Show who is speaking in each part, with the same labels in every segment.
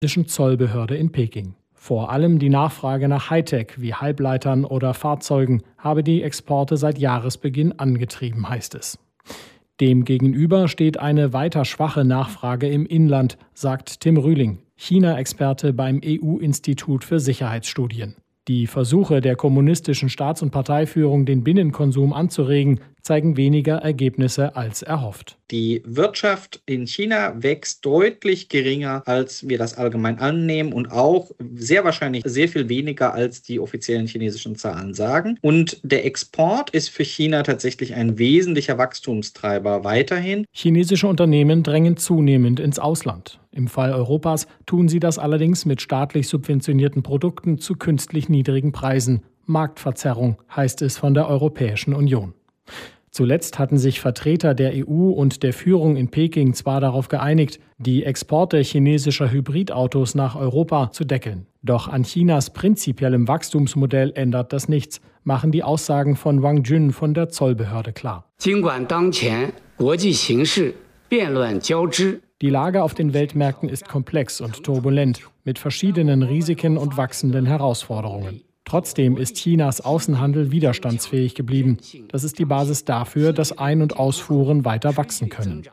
Speaker 1: Zollbehörde in Peking. Vor allem die Nachfrage nach Hightech wie Halbleitern oder Fahrzeugen habe die Exporte seit Jahresbeginn angetrieben, heißt es. Demgegenüber steht eine weiter schwache Nachfrage im Inland, sagt Tim Rühling, China-Experte beim EU-Institut für Sicherheitsstudien. Die Versuche der kommunistischen Staats- und Parteiführung, den Binnenkonsum anzuregen, zeigen weniger Ergebnisse als erhofft.
Speaker 2: Die Wirtschaft in China wächst deutlich geringer, als wir das allgemein annehmen und auch sehr wahrscheinlich sehr viel weniger, als die offiziellen chinesischen Zahlen sagen. Und der Export ist für China tatsächlich ein wesentlicher Wachstumstreiber weiterhin.
Speaker 1: Chinesische Unternehmen drängen zunehmend ins Ausland. Im Fall Europas tun sie das allerdings mit staatlich subventionierten Produkten zu künstlich niedrigen Preisen. Marktverzerrung heißt es von der Europäischen Union. Zuletzt hatten sich Vertreter der EU und der Führung in Peking zwar darauf geeinigt, die Exporte chinesischer Hybridautos nach Europa zu deckeln. Doch an Chinas prinzipiellem Wachstumsmodell ändert das nichts, machen die Aussagen von Wang Jun von der Zollbehörde klar. Die Lage auf den Weltmärkten ist komplex und turbulent, mit verschiedenen Risiken und wachsenden Herausforderungen. Trotzdem ist Chinas Außenhandel widerstandsfähig geblieben. Das ist die Basis dafür, dass Ein- und Ausfuhren weiter wachsen können.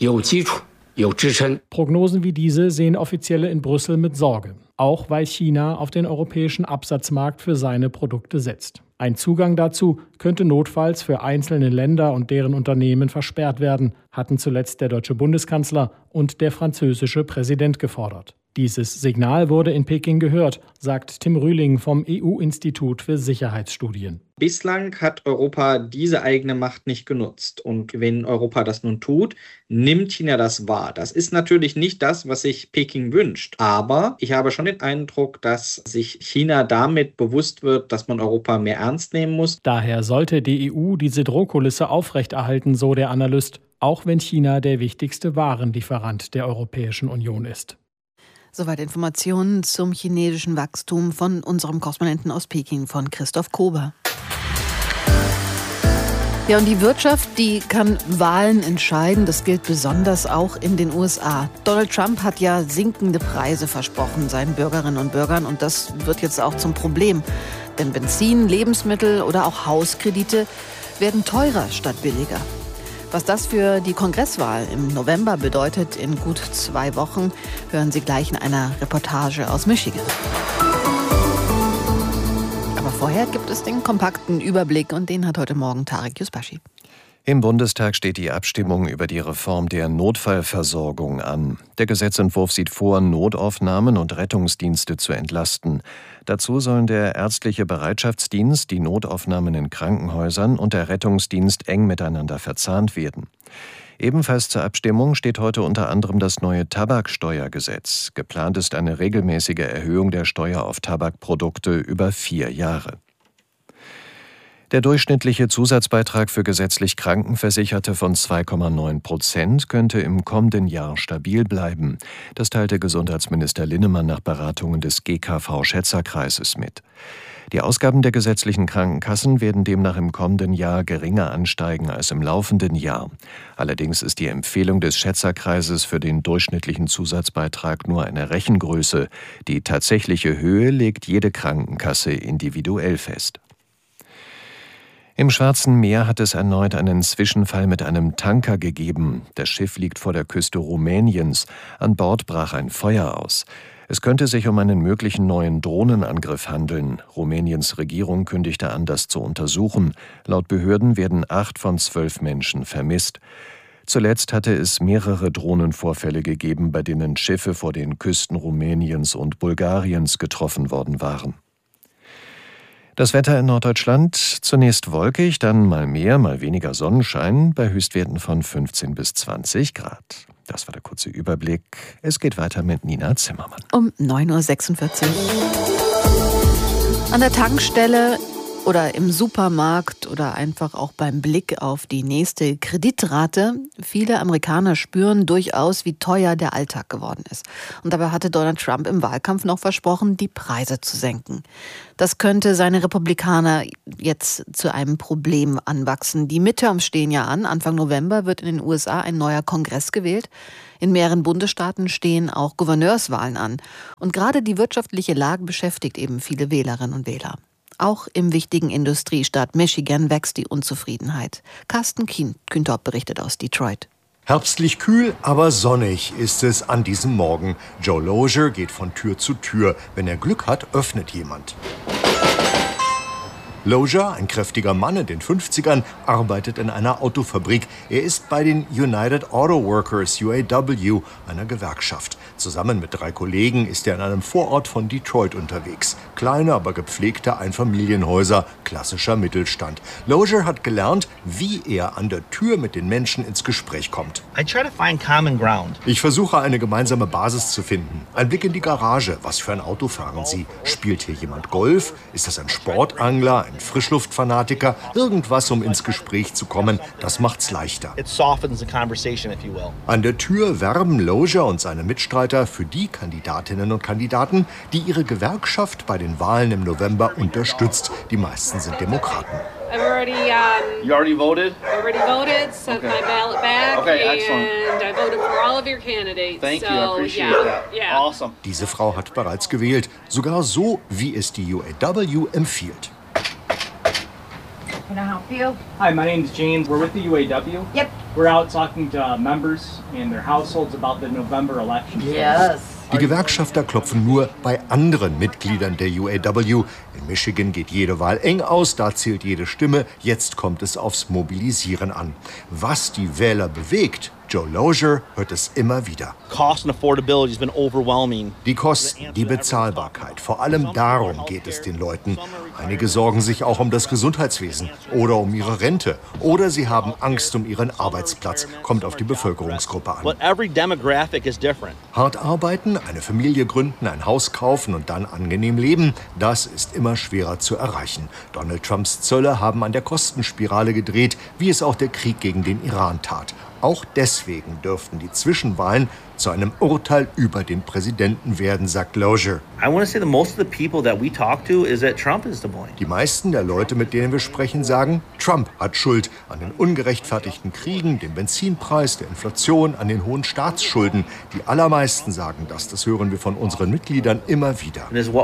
Speaker 1: Prognosen wie diese sehen Offizielle in Brüssel mit Sorge, auch weil China auf den europäischen Absatzmarkt für seine Produkte setzt. Ein Zugang dazu könnte notfalls für einzelne Länder und deren Unternehmen versperrt werden, hatten zuletzt der deutsche Bundeskanzler und der französische Präsident gefordert. Dieses Signal wurde in Peking gehört, sagt Tim Rühling vom EU-Institut für Sicherheitsstudien.
Speaker 2: Bislang hat Europa diese eigene Macht nicht genutzt. Und wenn Europa das nun tut, nimmt China das wahr. Das ist natürlich nicht das, was sich Peking wünscht. Aber ich habe schon den Eindruck, dass sich China damit bewusst wird, dass man Europa mehr ernst nehmen muss.
Speaker 1: Daher sollte die EU diese Drohkulisse aufrechterhalten, so der Analyst, auch wenn China der wichtigste Warenlieferant der Europäischen Union ist.
Speaker 3: Soweit Informationen zum chinesischen Wachstum von unserem Korrespondenten aus Peking, von Christoph Kober. Ja, und die Wirtschaft, die kann Wahlen entscheiden. Das gilt besonders auch in den USA. Donald Trump hat ja sinkende Preise versprochen seinen Bürgerinnen und Bürgern. Und das wird jetzt auch zum Problem. Denn Benzin, Lebensmittel oder auch Hauskredite werden teurer statt billiger. Was das für die Kongresswahl im November bedeutet, in gut 2 Wochen, hören Sie gleich in einer Reportage aus Michigan. Aber vorher gibt es den kompakten Überblick und den hat heute Morgen Tarek Yusbashi.
Speaker 4: Im Bundestag steht die Abstimmung über die Reform der Notfallversorgung an. Der Gesetzentwurf sieht vor, Notaufnahmen und Rettungsdienste zu entlasten. Dazu sollen der ärztliche Bereitschaftsdienst, die Notaufnahmen in Krankenhäusern und der Rettungsdienst eng miteinander verzahnt werden. Ebenfalls zur Abstimmung steht heute unter anderem das neue Tabaksteuergesetz. Geplant ist eine regelmäßige Erhöhung der Steuer auf Tabakprodukte über 4 Jahre. Der durchschnittliche Zusatzbeitrag für gesetzlich Krankenversicherte von 2,9% könnte im kommenden Jahr stabil bleiben. Das teilte Gesundheitsminister Linnemann nach Beratungen des GKV-Schätzerkreises mit. Die Ausgaben der gesetzlichen Krankenkassen werden demnach im kommenden Jahr geringer ansteigen als im laufenden Jahr. Allerdings ist die Empfehlung des Schätzerkreises für den durchschnittlichen Zusatzbeitrag nur eine Rechengröße. Die tatsächliche Höhe legt jede Krankenkasse individuell fest. Im Schwarzen Meer hat es erneut einen Zwischenfall mit einem Tanker gegeben. Das Schiff liegt vor der Küste Rumäniens. An Bord brach ein Feuer aus. Es könnte sich um einen möglichen neuen Drohnenangriff handeln. Rumäniens Regierung kündigte an, das zu untersuchen. Laut Behörden werden 8 von 12 Menschen vermisst. Zuletzt hatte es mehrere Drohnenvorfälle gegeben, bei denen Schiffe vor den Küsten Rumäniens und Bulgariens getroffen worden waren. Das Wetter in Norddeutschland: zunächst wolkig, dann mal mehr, mal weniger Sonnenschein, bei Höchstwerten von 15 bis 20 Grad. Das war der kurze Überblick. Es geht weiter mit Nina Zimmermann.
Speaker 3: Um 9.46 Uhr. An der Tankstelle Oder im Supermarkt oder einfach auch beim Blick auf die nächste Kreditrate. Viele Amerikaner spüren durchaus, wie teuer der Alltag geworden ist. Und dabei hatte Donald Trump im Wahlkampf noch versprochen, die Preise zu senken. Das könnte seine Republikaner jetzt zu einem Problem anwachsen. Die Midterms stehen ja an. Anfang November wird in den USA ein neuer Kongress gewählt. In mehreren Bundesstaaten stehen auch Gouverneurswahlen an. Und gerade die wirtschaftliche Lage beschäftigt eben viele Wählerinnen und Wähler. Auch im wichtigen Industriestaat Michigan wächst die Unzufriedenheit. Carsten Küntop berichtet aus Detroit.
Speaker 5: Herbstlich kühl, aber sonnig ist es an diesem Morgen. Joe Lozier geht von Tür zu Tür. Wenn er Glück hat, öffnet jemand. Lozier, ein kräftiger Mann in den 50ern, arbeitet in einer Autofabrik. Er ist bei den United Auto Workers, UAW, einer Gewerkschaft. Zusammen mit 3 Kollegen ist er in einem Vorort von Detroit unterwegs. Kleine, aber gepflegte Einfamilienhäuser, klassischer Mittelstand. Lozier hat gelernt, wie er an der Tür mit den Menschen ins Gespräch kommt. Ich versuche, eine gemeinsame Basis zu finden. Ein Blick in die Garage. Was für ein Auto fahren Sie? Spielt hier jemand Golf? Ist das ein Sportangler, ein Frischluftfanatiker? Irgendwas, um ins Gespräch zu kommen. Das macht's leichter. An der Tür werben Lozier und seine Mitstreiter für die Kandidatinnen und Kandidaten, die ihre Gewerkschaft bei den Wahlen im November unterstützt. Die meisten sind Demokraten.
Speaker 6: You already voted? Already voted, sent my ballot back, excellent. And I voted for all of your candidates.
Speaker 5: Thank you, I appreciate that.
Speaker 6: Yeah.
Speaker 5: Awesome. Diese Frau hat bereits gewählt, sogar so, wie es die UAW empfiehlt.
Speaker 7: Can I help you?
Speaker 8: Hi, my name is James. We're with the UAW.
Speaker 7: Yep.
Speaker 8: We're out talking to members and their households about the November election.
Speaker 7: Yes.
Speaker 5: Die Gewerkschafter klopfen nur bei anderen Mitgliedern der UAW. In Michigan geht jede Wahl eng aus, da zählt jede Stimme. Jetzt kommt es aufs Mobilisieren an. Was die Wähler bewegt, Joe Lozier hört es immer wieder. Die Kosten, die Bezahlbarkeit, vor allem darum geht es den Leuten. Einige sorgen sich auch um das Gesundheitswesen oder um ihre Rente. Oder sie haben Angst um ihren Arbeitsplatz. Kommt auf die Bevölkerungsgruppe an. Hart arbeiten, eine Familie gründen, ein Haus kaufen und dann angenehm leben, das ist immer schwerer zu erreichen. Donald Trumps Zölle haben an der Kostenspirale gedreht, wie es auch der Krieg gegen den Iran tat. Auch deswegen dürften die Zwischenwahlen zu einem Urteil über den Präsidenten werden, sagt Lozier. Die meisten der Leute, mit denen wir sprechen, sagen, Trump hat Schuld an den ungerechtfertigten Kriegen, dem Benzinpreis, der Inflation, an den hohen Staatsschulden. Die allermeisten sagen das. Das hören wir von unseren Mitgliedern immer wieder.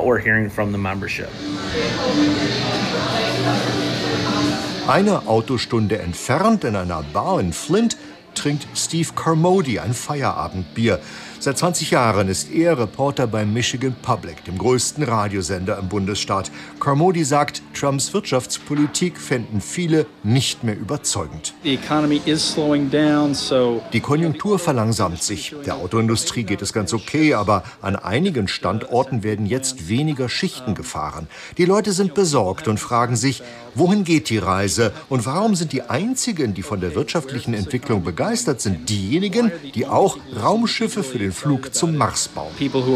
Speaker 5: Eine Autostunde entfernt in einer Bar in Flint trinkt Steve Carmody ein Feierabendbier. Seit 20 Jahren ist er Reporter beim Michigan Public, dem größten Radiosender im Bundesstaat. Carmody sagt, Trumps Wirtschaftspolitik fänden viele nicht mehr überzeugend. Die Konjunktur verlangsamt sich. Der Autoindustrie geht es ganz okay, aber an einigen Standorten werden jetzt weniger Schichten gefahren. Die Leute sind besorgt und fragen sich, wohin geht die Reise? Und warum sind die einzigen, die von der wirtschaftlichen Entwicklung begeistert sind, diejenigen, die auch Raumschiffe für den Flug zum Mars bauen?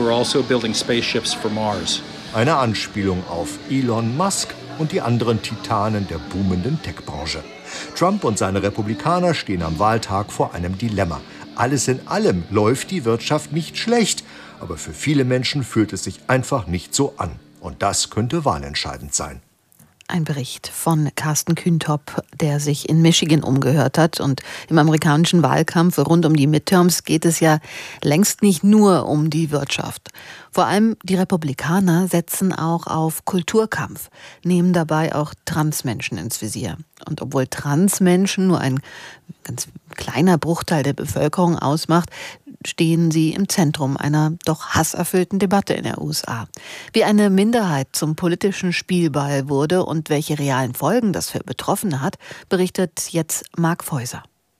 Speaker 5: Eine Anspielung auf Elon Musk und die anderen Titanen der boomenden Tech-Branche. Trump und seine Republikaner stehen am Wahltag vor einem Dilemma. Alles in allem läuft die Wirtschaft nicht schlecht, aber für viele Menschen fühlt es sich einfach nicht so an. Und das könnte wahlentscheidend sein.
Speaker 3: Ein Bericht von Carsten Küntop, der sich in Michigan umgehört hat. Und im amerikanischen Wahlkampf rund um die Midterms geht es ja längst nicht nur um die Wirtschaft. Vor allem die Republikaner setzen auch auf Kulturkampf, nehmen dabei auch Transmenschen ins Visier. Und obwohl Transmenschen nur ein ganz kleiner Bruchteil der Bevölkerung ausmacht, stehen sie im Zentrum einer doch hasserfüllten Debatte in den USA. Wie eine Minderheit zum politischen Spielball wurde und welche realen Folgen das für Betroffene hat, berichtet jetzt Mark Feuser.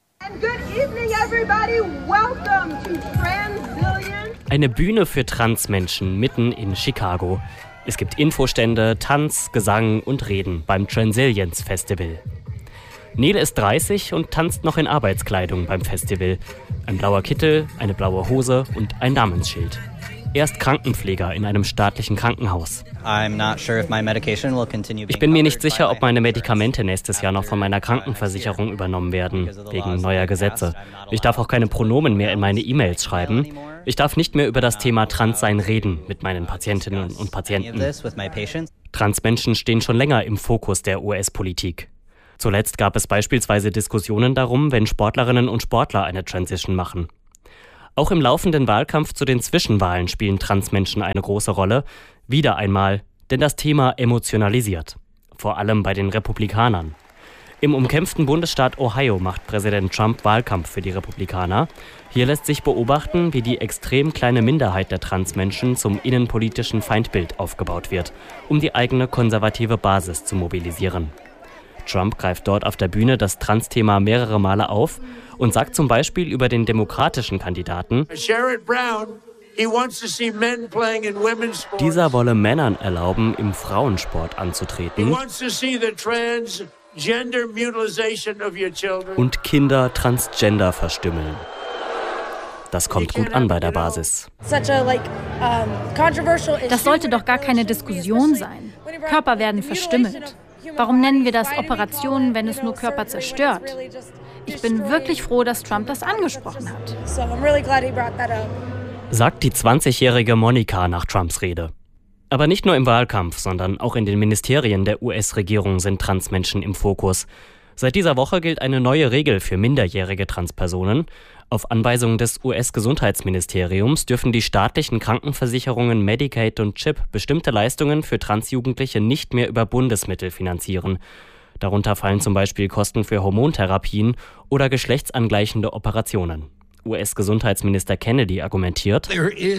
Speaker 9: Eine Bühne für Transmenschen mitten in Chicago. Es gibt Infostände, Tanz, Gesang und Reden beim Transilience Festival. Nele ist 30 und tanzt noch in Arbeitskleidung beim Festival. Ein blauer Kittel, eine blaue Hose und ein Namensschild. Er ist Krankenpfleger in einem staatlichen Krankenhaus. Ich bin mir nicht sicher, ob meine Medikamente nächstes Jahr noch von meiner Krankenversicherung übernommen werden, wegen neuer Gesetze. Ich darf auch keine Pronomen mehr in meine E-Mails schreiben. Ich darf nicht mehr über das Thema Transsein reden mit meinen Patientinnen und Patienten. Transmenschen stehen schon länger im Fokus der US-Politik. Zuletzt gab es beispielsweise Diskussionen darum, wenn Sportlerinnen und Sportler eine Transition machen. Auch im laufenden Wahlkampf zu den Zwischenwahlen spielen Transmenschen eine große Rolle. Wieder einmal, denn das Thema emotionalisiert. Vor allem bei den Republikanern. Im umkämpften Bundesstaat Ohio macht Präsident Trump Wahlkampf für die Republikaner. Hier lässt sich beobachten, wie die extrem kleine Minderheit der Transmenschen zum innenpolitischen Feindbild aufgebaut wird, um die eigene konservative Basis zu mobilisieren. Trump greift dort auf der Bühne das Trans-Thema mehrere Male auf und sagt zum Beispiel über den demokratischen Kandidaten, dieser wolle Männern erlauben, im Frauensport anzutreten und Kinder transgender verstümmeln. Das kommt gut an bei der Basis.
Speaker 7: Das sollte doch gar keine Diskussion sein. Körper werden verstümmelt. Warum nennen wir das Operationen, wenn es nur Körper zerstört? Ich bin wirklich froh, dass Trump das angesprochen hat.
Speaker 9: Sagt die 20-jährige Monica nach Trumps Rede. Aber nicht nur im Wahlkampf, sondern auch in den Ministerien der US-Regierung sind Transmenschen im Fokus. Seit dieser Woche gilt eine neue Regel für minderjährige Transpersonen. Auf Anweisung des US-Gesundheitsministeriums dürfen die staatlichen Krankenversicherungen Medicaid und CHIP bestimmte Leistungen für Transjugendliche nicht mehr über Bundesmittel finanzieren. Darunter fallen zum Beispiel Kosten für Hormontherapien oder geschlechtsangleichende Operationen. US-Gesundheitsminister Kennedy argumentiert,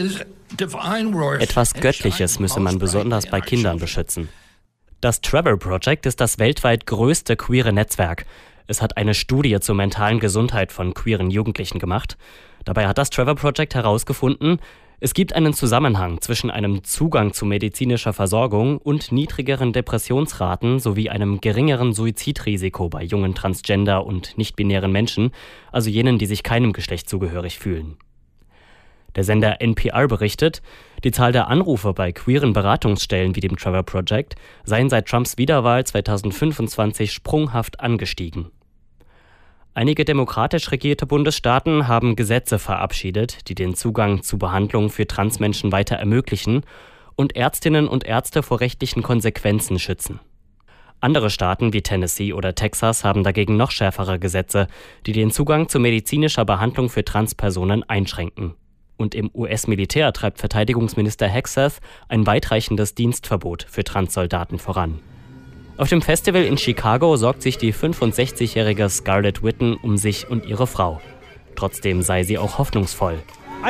Speaker 9: etwas Göttliches müsse man besonders bei Kindern beschützen. Das Trevor Project ist das weltweit größte queere Netzwerk. Es hat eine Studie zur mentalen Gesundheit von queeren Jugendlichen gemacht. Dabei hat das Trevor Project herausgefunden, es gibt einen Zusammenhang zwischen einem Zugang zu medizinischer Versorgung und niedrigeren Depressionsraten sowie einem geringeren Suizidrisiko bei jungen Transgender- und nicht-binären Menschen, also jenen, die sich keinem Geschlecht zugehörig fühlen. Der Sender NPR berichtet, die Zahl der Anrufe bei queeren Beratungsstellen wie dem Trevor Project seien seit Trumps Wiederwahl 2025 sprunghaft angestiegen. Einige demokratisch regierte Bundesstaaten haben Gesetze verabschiedet, die den Zugang zu Behandlung für Transmenschen weiter ermöglichen und Ärztinnen und Ärzte vor rechtlichen Konsequenzen schützen. Andere Staaten wie Tennessee oder Texas haben dagegen noch schärfere Gesetze, die den Zugang zu medizinischer Behandlung für Transpersonen einschränken. Und im US-Militär treibt Verteidigungsminister Hegseth ein weitreichendes Dienstverbot für Transsoldaten voran. Auf dem Festival in Chicago sorgt sich die 65-jährige Scarlett Whitten um sich und ihre Frau. Trotzdem sei sie auch hoffnungsvoll.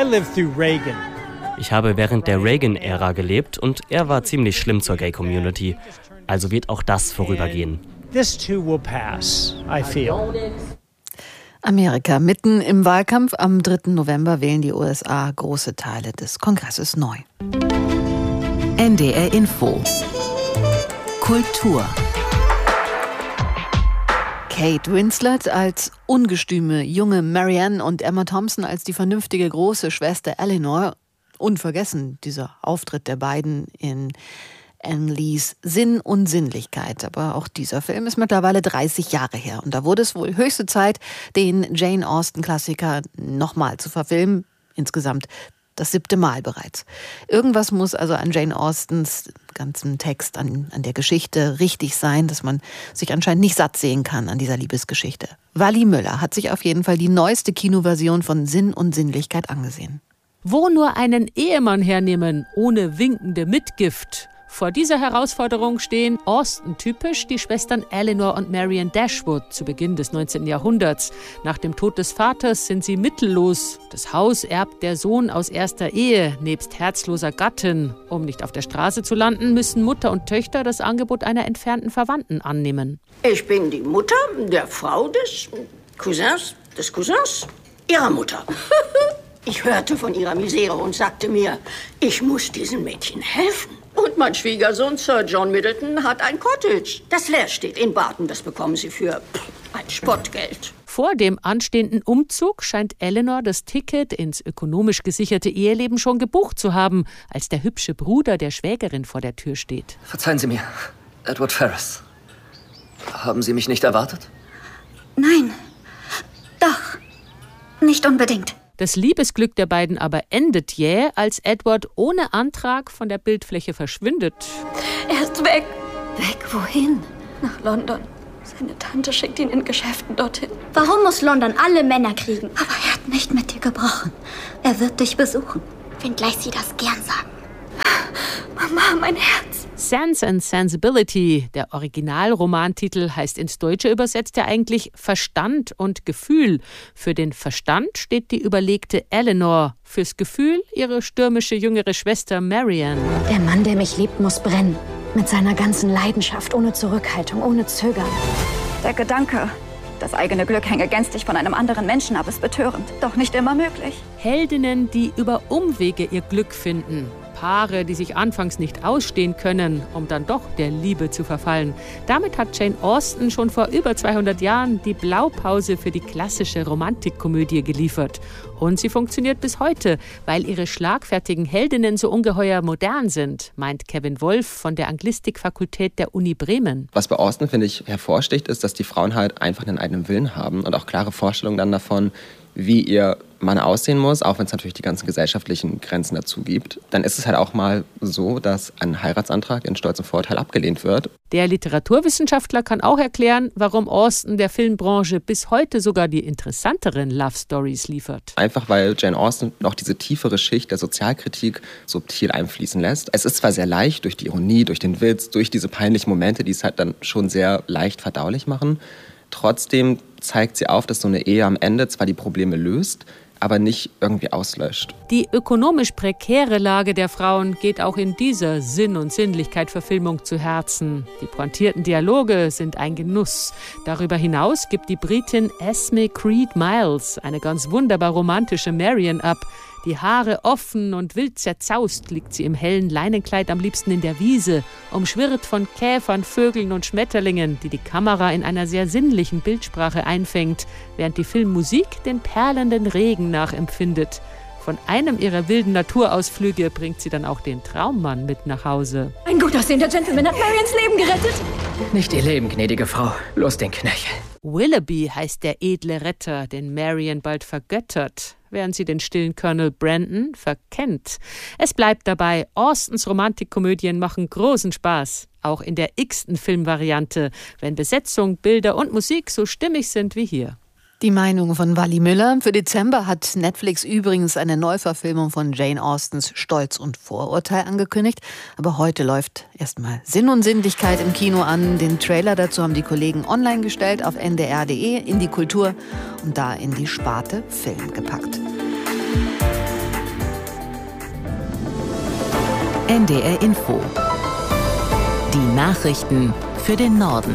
Speaker 9: Ich habe während der Reagan-Ära gelebt und er war ziemlich schlimm zur Gay-Community. Also wird auch das vorübergehen.
Speaker 3: Amerika. Mitten im Wahlkampf am 3. November wählen die USA große Teile des Kongresses neu.
Speaker 10: NDR Info. Kultur.
Speaker 3: Kate Winslet als ungestüme junge Marianne und Emma Thompson als die vernünftige große Schwester Eleanor. Unvergessen dieser Auftritt der beiden in Anne Lees Sinn und Sinnlichkeit. Aber auch dieser Film ist mittlerweile 30 Jahre her. Und da wurde es wohl höchste Zeit, den Jane Austen-Klassiker nochmal zu verfilmen. Insgesamt das 7. Mal bereits. Irgendwas muss also an Jane Austens ganzen Text, an der Geschichte richtig sein, dass man sich anscheinend nicht satt sehen kann an dieser Liebesgeschichte. Wally Müller hat sich auf jeden Fall die neueste Kinoversion von Sinn und Sinnlichkeit angesehen.
Speaker 11: Wo nur einen Ehemann hernehmen, ohne winkende Mitgift? Vor dieser Herausforderung stehen Austen-typisch die Schwestern Eleanor und Marianne Dashwood zu Beginn des 19. Jahrhunderts. Nach dem Tod des Vaters sind sie mittellos. Das Haus erbt der Sohn aus erster Ehe, nebst herzloser Gattin. Um nicht auf der Straße zu landen, müssen Mutter und Töchter das Angebot einer entfernten Verwandten annehmen.
Speaker 12: Ich bin die Mutter der Frau des Cousins ihrer Mutter. Ich hörte von ihrer Misere und sagte mir, ich muss diesen Mädchen helfen. Und mein Schwiegersohn Sir John Middleton hat ein Cottage, das leer steht in Barton. Das bekommen sie für ein Spottgeld.
Speaker 11: vor dem anstehenden Umzug scheint Eleanor das Ticket ins ökonomisch gesicherte Eheleben schon gebucht zu haben, als der hübsche Bruder der Schwägerin vor der Tür steht.
Speaker 13: Verzeihen Sie mir, Edward Ferrars. Haben Sie mich nicht erwartet?
Speaker 14: Nein, doch, nicht unbedingt.
Speaker 11: Das Liebesglück der beiden aber endet jäh, als Edward ohne Antrag von der Bildfläche verschwindet.
Speaker 14: Er ist weg. Weg wohin? Nach London. Seine Tante schickt ihn in Geschäften dorthin.
Speaker 15: Warum muss London alle Männer kriegen?
Speaker 14: Aber er hat nicht mit dir gebrochen. Er wird dich besuchen.
Speaker 15: Wenngleich Sie das gern sagen.
Speaker 14: Mama, mein Herz.
Speaker 11: Sense and Sensibility, der Originalromantitel, heißt ins Deutsche übersetzt ja eigentlich Verstand und Gefühl. Für den Verstand steht die überlegte Eleanor, fürs Gefühl ihre stürmische jüngere Schwester Marianne.
Speaker 15: Der Mann, der mich liebt, muss brennen. Mit seiner ganzen Leidenschaft, ohne Zurückhaltung, ohne Zögern.
Speaker 14: Der Gedanke, das eigene Glück hänge gänzlich von einem anderen Menschen ab, ist betörend. Doch nicht immer möglich.
Speaker 11: Heldinnen, die über Umwege ihr Glück finden. Paare, die sich anfangs nicht ausstehen können, um dann doch der Liebe zu verfallen. Damit hat Jane Austen schon vor über 200 Jahren die Blaupause für die klassische Romantikkomödie geliefert. Und sie funktioniert bis heute, weil ihre schlagfertigen Heldinnen so ungeheuer modern sind, meint Kevin Wolf von der Anglistikfakultät der Uni Bremen.
Speaker 16: Was bei Austen, finde ich, hervorsticht, ist, dass die Frauen halt einfach einen eigenen Willen haben und auch klare Vorstellungen dann davon, wie ihr Mann aussehen muss, auch wenn es natürlich die ganzen gesellschaftlichen Grenzen dazu gibt. Dann ist es halt auch mal so, dass ein Heiratsantrag in Stolz und Vorurteil abgelehnt wird.
Speaker 11: Der Literaturwissenschaftler kann auch erklären, warum Austen der Filmbranche bis heute sogar die interessanteren Love-Stories liefert.
Speaker 16: Einfach weil Jane Austen noch diese tiefere Schicht der Sozialkritik subtil einfließen lässt. Es ist zwar sehr leicht durch die Ironie, durch den Witz, durch diese peinlichen Momente, die es halt dann schon sehr leicht verdaulich machen. Trotzdem zeigt sie auf, dass so eine Ehe am Ende zwar die Probleme löst, aber nicht irgendwie auslöscht.
Speaker 11: Die ökonomisch prekäre Lage der Frauen geht auch in dieser Sinn- und Sinnlichkeit-Verfilmung zu Herzen. Die pointierten Dialoge sind ein Genuss. Darüber hinaus gibt die Britin Esme Creed Miles eine ganz wunderbar romantische Marianne ab. Die Haare offen und wild zerzaust liegt sie im hellen Leinenkleid am liebsten in der Wiese, umschwirrt von Käfern, Vögeln und Schmetterlingen, die die Kamera in einer sehr sinnlichen Bildsprache einfängt, während die Filmmusik den perlenden Regen nachempfindet. Von einem ihrer wilden Naturausflüge bringt sie dann auch den Traummann mit nach Hause.
Speaker 14: Ein gut aussehender Gentleman hat Marians Leben gerettet.
Speaker 13: Nicht ihr Leben, gnädige Frau. Los den Knöchel.
Speaker 11: Willoughby heißt der edle Retter, den Marianne bald vergöttert, während sie den stillen Colonel Brandon verkennt. Es bleibt dabei, Austens Romantikkomödien machen großen Spaß, auch in der x-ten Filmvariante, wenn Besetzung, Bilder und Musik so stimmig sind wie hier.
Speaker 3: Die Meinung von Wally Müller. Für Dezember hat Netflix übrigens eine Neuverfilmung von Jane Austens Stolz und Vorurteil angekündigt. Aber heute läuft erstmal Sinn und Sinnlichkeit im Kino an. Den Trailer dazu haben die Kollegen online gestellt auf ndr.de in die Kultur und da in die Sparte Film gepackt.
Speaker 10: NDR Info. Die Nachrichten für den Norden.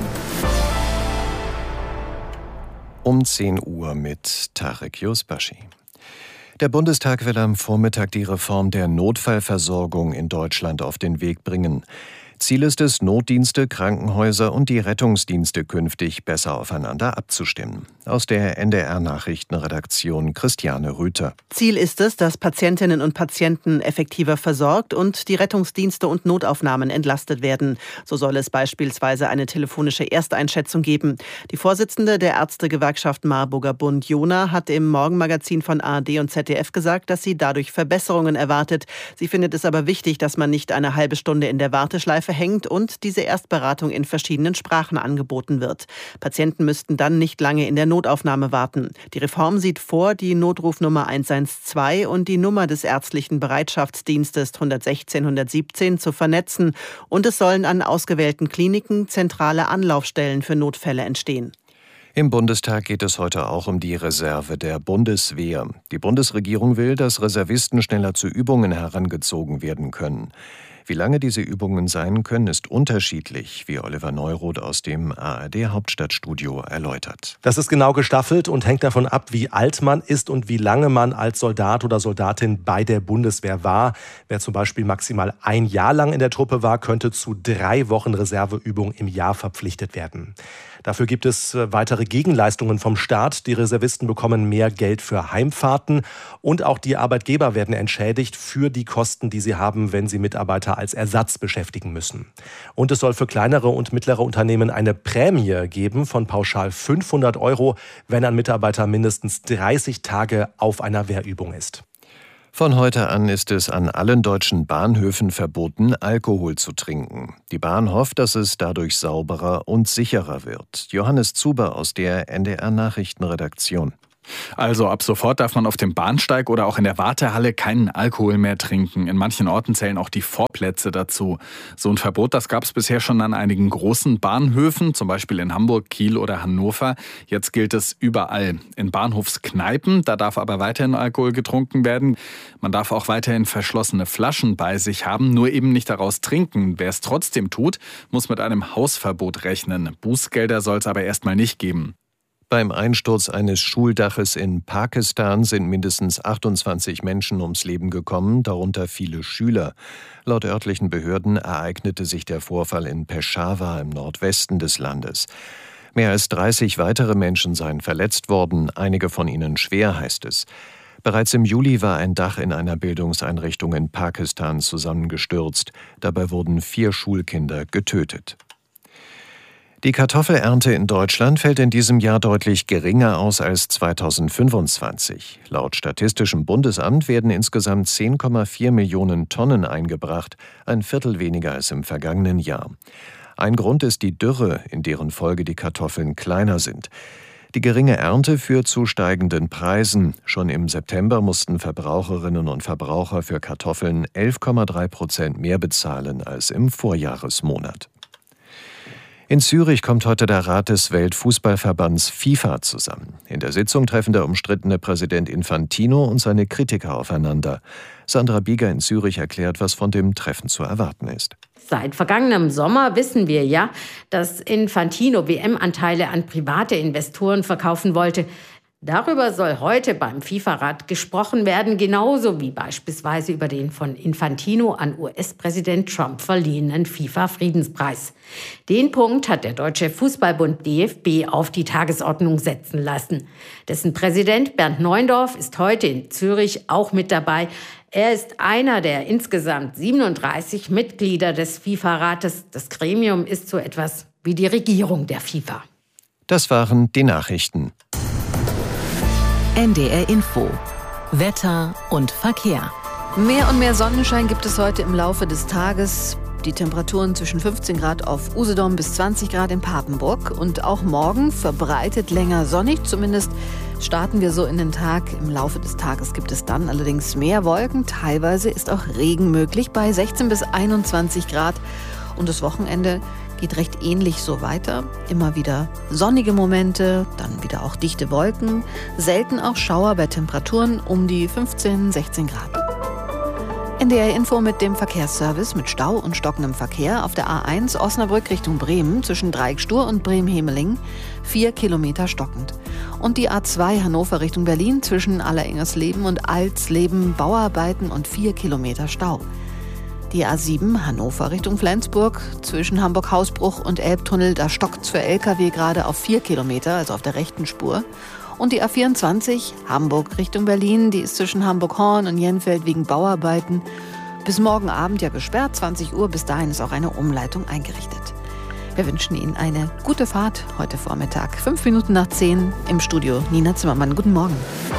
Speaker 4: Um 10 Uhr mit Tarek Yusbashi. Der Bundestag will am Vormittag die Reform der Notfallversorgung in Deutschland auf den Weg bringen. Ziel ist es, Notdienste, Krankenhäuser und die Rettungsdienste künftig besser aufeinander abzustimmen. Aus der NDR-Nachrichtenredaktion Christiane Rüther.
Speaker 17: Ziel ist es, dass Patientinnen und Patienten effektiver versorgt und die Rettungsdienste und Notaufnahmen entlastet werden. So soll es beispielsweise eine telefonische Ersteinschätzung geben. Die Vorsitzende der Ärztegewerkschaft Marburger Bund, Jona, hat im Morgenmagazin von ARD und ZDF gesagt, dass sie dadurch Verbesserungen erwartet. Sie findet es aber wichtig, dass man nicht eine halbe Stunde in der Warteschleife hängt und diese Erstberatung in verschiedenen Sprachen angeboten wird. Patienten müssten dann nicht lange in der Notaufnahme warten. Die Reform sieht vor, die Notrufnummer 112 und die Nummer des ärztlichen Bereitschaftsdienstes 116 117 zu vernetzen und es sollen an ausgewählten Kliniken zentrale Anlaufstellen für Notfälle entstehen.
Speaker 4: Im Bundestag geht es heute auch um die Reserve der Bundeswehr. Die Bundesregierung will, dass Reservisten schneller zu Übungen herangezogen werden können. Wie lange diese Übungen sein können, ist unterschiedlich, wie Oliver Neuroth aus dem ARD-Hauptstadtstudio erläutert.
Speaker 18: Das ist genau gestaffelt und hängt davon ab, wie alt man ist und wie lange man als Soldat oder Soldatin bei der Bundeswehr war. Wer zum Beispiel maximal 1 Jahr lang in der Truppe war, könnte zu 3 Wochen Reserveübung im Jahr verpflichtet werden. Dafür gibt es weitere Gegenleistungen vom Staat. Die Reservisten bekommen mehr Geld für Heimfahrten und auch die Arbeitgeber werden entschädigt für die Kosten, die sie haben, wenn sie Mitarbeiter als Ersatz beschäftigen müssen. Und es soll für kleinere und mittlere Unternehmen eine Prämie geben von pauschal 500 €, wenn ein Mitarbeiter mindestens 30 Tage auf einer Wehrübung ist.
Speaker 4: Von heute an ist es an allen deutschen Bahnhöfen verboten, Alkohol zu trinken. Die Bahn hofft, dass es dadurch sauberer und sicherer wird. Johannes Zuber aus der NDR-Nachrichtenredaktion.
Speaker 19: Also ab sofort darf man auf dem Bahnsteig oder auch in der Wartehalle keinen Alkohol mehr trinken. In manchen Orten zählen auch die Vorplätze dazu. So ein Verbot, das gab es bisher schon an einigen großen Bahnhöfen, zum Beispiel in Hamburg, Kiel oder Hannover. Jetzt gilt es überall. In Bahnhofskneipen, da darf aber weiterhin Alkohol getrunken werden. Man darf auch weiterhin verschlossene Flaschen bei sich haben, nur eben nicht daraus trinken. Wer es trotzdem tut, muss mit einem Hausverbot rechnen. Bußgelder soll es aber erstmal nicht geben.
Speaker 4: Beim Einsturz eines Schuldaches in Pakistan sind mindestens 28 Menschen ums Leben gekommen, darunter viele Schüler. Laut örtlichen Behörden ereignete sich der Vorfall in Peshawar im Nordwesten des Landes. Mehr als 30 weitere Menschen seien verletzt worden, einige von ihnen schwer, heißt es. Bereits im Juli war ein Dach in einer Bildungseinrichtung in Pakistan zusammengestürzt. Dabei wurden 4 Schulkinder getötet. Die Kartoffelernte in Deutschland fällt in diesem Jahr deutlich geringer aus als 2025. Laut Statistischem Bundesamt werden insgesamt 10,4 Millionen Tonnen eingebracht, ein Viertel weniger als im vergangenen Jahr. Ein Grund ist die Dürre, in deren Folge die Kartoffeln kleiner sind. Die geringe Ernte führt zu steigenden Preisen. Schon im September mussten Verbraucherinnen und Verbraucher für Kartoffeln 11,3% mehr bezahlen als im Vorjahresmonat. In Zürich kommt heute der Rat des Weltfußballverbands FIFA zusammen. In der Sitzung treffen der umstrittene Präsident Infantino und seine Kritiker aufeinander. Sandra Bieger in Zürich erklärt, was von dem Treffen zu erwarten ist.
Speaker 20: Seit vergangenem Sommer wissen wir ja, dass Infantino WM-Anteile an private Investoren verkaufen wollte. Darüber soll heute beim FIFA-Rat gesprochen werden, genauso wie beispielsweise über den von Infantino an US-Präsident Trump verliehenen FIFA-Friedenspreis. Den Punkt hat der Deutsche Fußballbund DFB auf die Tagesordnung setzen lassen. Dessen Präsident Bernd Neuendorf ist heute in Zürich auch mit dabei. Er ist einer der insgesamt 37 Mitglieder des FIFA-Rates. Das Gremium ist so etwas wie die Regierung der FIFA.
Speaker 4: Das waren die Nachrichten.
Speaker 10: NDR Info. Wetter und Verkehr.
Speaker 3: Mehr und mehr Sonnenschein gibt es heute im Laufe des Tages. Die Temperaturen zwischen 15 Grad auf Usedom bis 20 Grad in Papenburg. Und auch morgen verbreitet länger sonnig. Zumindest starten wir so in den Tag. Im Laufe des Tages gibt es dann allerdings mehr Wolken. Teilweise ist auch Regen möglich bei 16 bis 21 Grad. Und das Wochenende geht recht ähnlich so weiter. Immer wieder sonnige Momente, dann wieder auch dichte Wolken. Selten auch Schauer bei Temperaturen um die 15, 16 Grad. NDR Info mit dem Verkehrsservice mit Stau und stockendem Verkehr auf der A1 Osnabrück Richtung Bremen zwischen Dreieckstur und Bremen-Hemeling 4 Kilometer stockend. Und die A2 Hannover Richtung Berlin zwischen Allerengersleben und Alsleben Bauarbeiten und 4 Kilometer Stau. Die A7 Hannover Richtung Flensburg zwischen Hamburg-Hausbruch und Elbtunnel, da stockt's für Lkw gerade auf 4 Kilometer, also auf der rechten Spur. Und die A24 Hamburg Richtung Berlin, die ist zwischen Hamburg-Horn und Jenfeld wegen Bauarbeiten bis morgen Abend ja gesperrt, 20 Uhr. Bis dahin ist auch eine Umleitung eingerichtet. Wir wünschen Ihnen eine gute Fahrt heute Vormittag. 5 Minuten nach 10 im Studio. Nina Zimmermann, guten Morgen.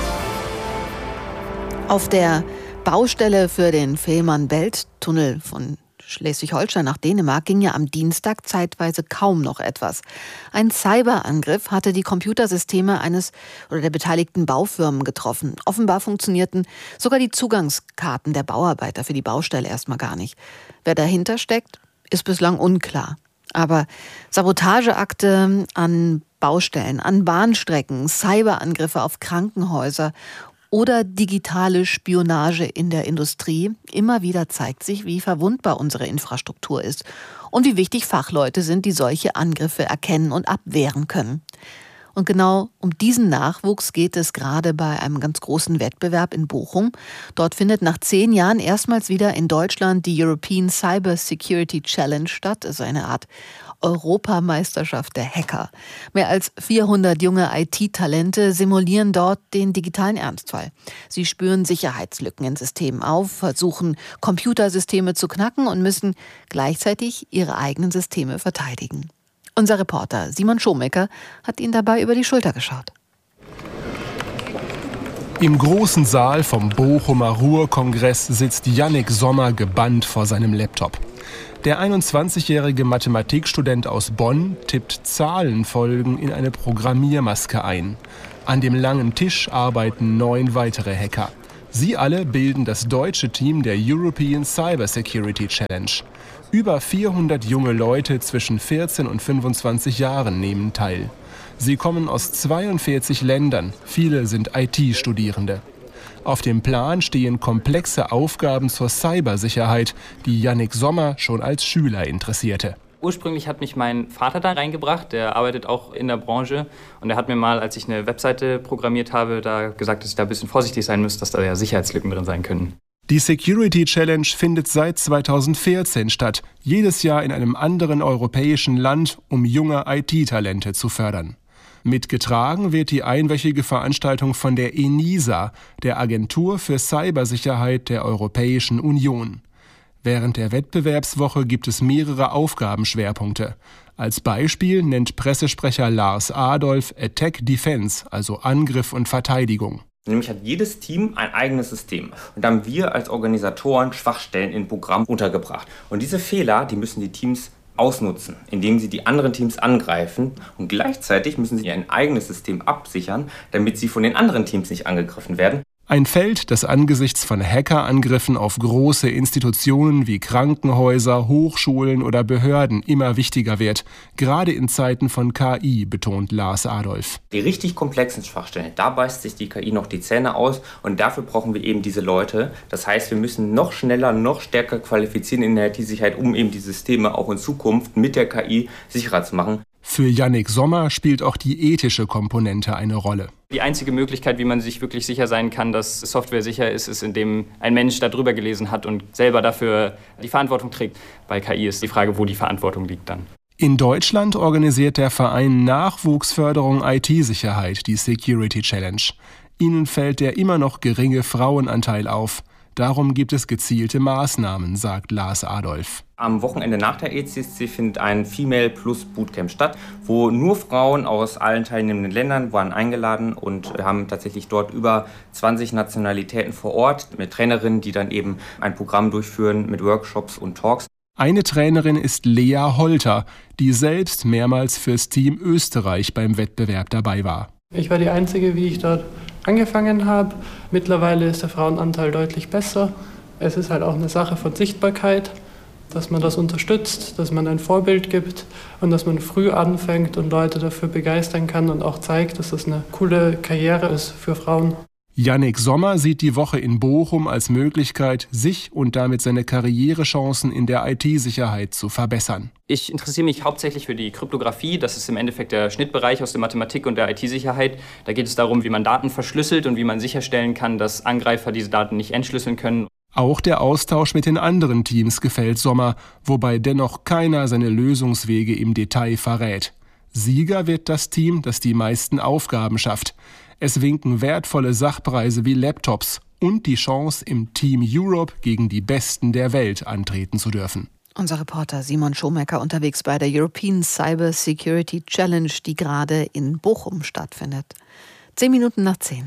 Speaker 3: Auf der Baustelle für den Fehmarn-Belt-Tunnel von Schleswig-Holstein nach Dänemark ging ja am Dienstag zeitweise kaum noch etwas. Ein Cyberangriff hatte die Computersysteme der beteiligten Baufirmen getroffen. Offenbar funktionierten sogar die Zugangskarten der Bauarbeiter für die Baustelle erstmal gar nicht. Wer dahinter steckt, ist bislang unklar. Aber Sabotageakte an Baustellen, an Bahnstrecken, Cyberangriffe auf Krankenhäuser Oder digitale Spionage in der Industrie. Immer wieder zeigt sich, wie verwundbar unsere Infrastruktur ist und wie wichtig Fachleute sind, die solche Angriffe erkennen und abwehren können. Und genau um diesen Nachwuchs geht es gerade bei einem ganz großen Wettbewerb in Bochum. Dort findet nach 10 Jahren erstmals wieder in Deutschland die European Cyber Security Challenge statt, also eine Art Europameisterschaft der Hacker. Mehr als 400 junge IT-Talente simulieren dort den digitalen Ernstfall. Sie spüren Sicherheitslücken in Systemen auf, versuchen Computersysteme zu knacken und müssen gleichzeitig ihre eigenen Systeme verteidigen. Unser Reporter Simon Schomecker hat ihnen dabei über die Schulter geschaut.
Speaker 21: Im großen Saal vom Bochumer Ruhr-Kongress sitzt Yannick Sommer gebannt vor seinem Laptop. Der 21-jährige Mathematikstudent aus Bonn tippt Zahlenfolgen in eine Programmiermaske ein. An dem langen Tisch arbeiten 9 weitere Hacker. Sie alle bilden das deutsche Team der European Cyber Security Challenge. Über 400 junge Leute zwischen 14 und 25 Jahren nehmen teil. Sie kommen aus 42 Ländern, viele sind IT-Studierende. Auf dem Plan stehen komplexe Aufgaben zur Cybersicherheit, die Yannick Sommer schon als Schüler interessierte.
Speaker 22: Ursprünglich hat mich mein Vater da reingebracht, der arbeitet auch in der Branche. Und er hat mir mal, als ich eine Webseite programmiert habe, da gesagt, dass ich da ein bisschen vorsichtig sein müsste, dass da ja Sicherheitslücken drin sein können.
Speaker 21: Die Security Challenge findet seit 2014 statt, jedes Jahr in einem anderen europäischen Land, um junge IT-Talente zu fördern. Mitgetragen wird die einwöchige Veranstaltung von der ENISA, der Agentur für Cybersicherheit der Europäischen Union. Während der Wettbewerbswoche gibt es mehrere Aufgabenschwerpunkte. Als Beispiel nennt Pressesprecher Lars Adolf Attack Defense, also Angriff und Verteidigung.
Speaker 23: Nämlich hat jedes Team ein eigenes System. Und da haben wir als Organisatoren Schwachstellen im Programm untergebracht. Und diese Fehler, die müssen die Teams ausnutzen, indem sie die anderen Teams angreifen. Und gleichzeitig müssen sie ihr eigenes System absichern, damit sie von den anderen Teams nicht angegriffen werden.
Speaker 21: Ein Feld, das angesichts von Hackerangriffen auf große Institutionen wie Krankenhäuser, Hochschulen oder Behörden immer wichtiger wird, gerade in Zeiten von KI, betont Lars Adolf.
Speaker 23: Die richtig komplexen Schwachstellen, da beißt sich die KI noch die Zähne aus und dafür brauchen wir eben diese Leute. Das heißt, wir müssen noch schneller, noch stärker qualifizieren in der IT-Sicherheit, um eben die Systeme auch in Zukunft mit der KI sicherer zu machen.
Speaker 21: Für Yannick Sommer spielt auch die ethische Komponente eine Rolle.
Speaker 22: Die einzige Möglichkeit, wie man sich wirklich sicher sein kann, dass Software sicher ist, ist, indem ein Mensch darüber gelesen hat und selber dafür die Verantwortung trägt. Bei KI ist die Frage, wo die Verantwortung liegt dann.
Speaker 21: In Deutschland organisiert der Verein Nachwuchsförderung IT-Sicherheit die Security Challenge. Ihnen fällt der immer noch geringe Frauenanteil auf. Darum gibt es gezielte Maßnahmen, sagt Lars Adolf.
Speaker 23: Am Wochenende nach der ECSC findet ein Female Plus Bootcamp statt, wo nur Frauen aus allen teilnehmenden Ländern waren eingeladen und wir haben tatsächlich dort über 20 Nationalitäten vor Ort mit Trainerinnen, die dann eben ein Programm durchführen mit Workshops und Talks.
Speaker 21: Eine Trainerin ist Lea Holter, die selbst mehrmals fürs Team Österreich beim Wettbewerb dabei war.
Speaker 24: Ich war die Einzige, wie ich dort angefangen habe. Mittlerweile ist der Frauenanteil deutlich besser. Es ist halt auch eine Sache von Sichtbarkeit, dass man das unterstützt, dass man ein Vorbild gibt und dass man früh anfängt und Leute dafür begeistern kann und auch zeigt, dass das eine coole Karriere ist für Frauen.
Speaker 21: Yannick Sommer sieht die Woche in Bochum als Möglichkeit, sich und damit seine Karrierechancen in der IT-Sicherheit zu verbessern.
Speaker 22: Ich interessiere mich hauptsächlich für die Kryptographie. Das ist im Endeffekt der Schnittbereich aus der Mathematik und der IT-Sicherheit. Da geht es darum, wie man Daten verschlüsselt und wie man sicherstellen kann, dass Angreifer diese Daten nicht entschlüsseln können.
Speaker 21: Auch der Austausch mit den anderen Teams gefällt Sommer, wobei dennoch keiner seine Lösungswege im Detail verrät. Sieger wird das Team, das die meisten Aufgaben schafft. Es winken wertvolle Sachpreise wie Laptops und die Chance, im Team Europe gegen die Besten der Welt antreten zu dürfen.
Speaker 3: Unser Reporter Simon Schomecker unterwegs bei der European Cyber Security Challenge, die gerade in Bochum stattfindet. 10 Minuten nach 10.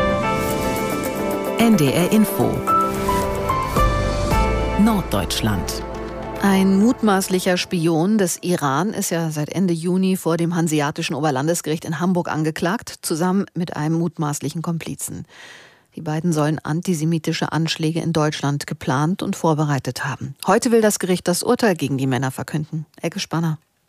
Speaker 10: NDR Info. Norddeutschland.
Speaker 3: Ein mutmaßlicher Spion des Iran ist ja seit Ende Juni vor dem Hanseatischen Oberlandesgericht in Hamburg angeklagt, zusammen mit einem mutmaßlichen Komplizen. Die beiden sollen antisemitische Anschläge in Deutschland geplant und vorbereitet haben. Heute will das Gericht das Urteil gegen die Männer verkünden. Elke Spanner.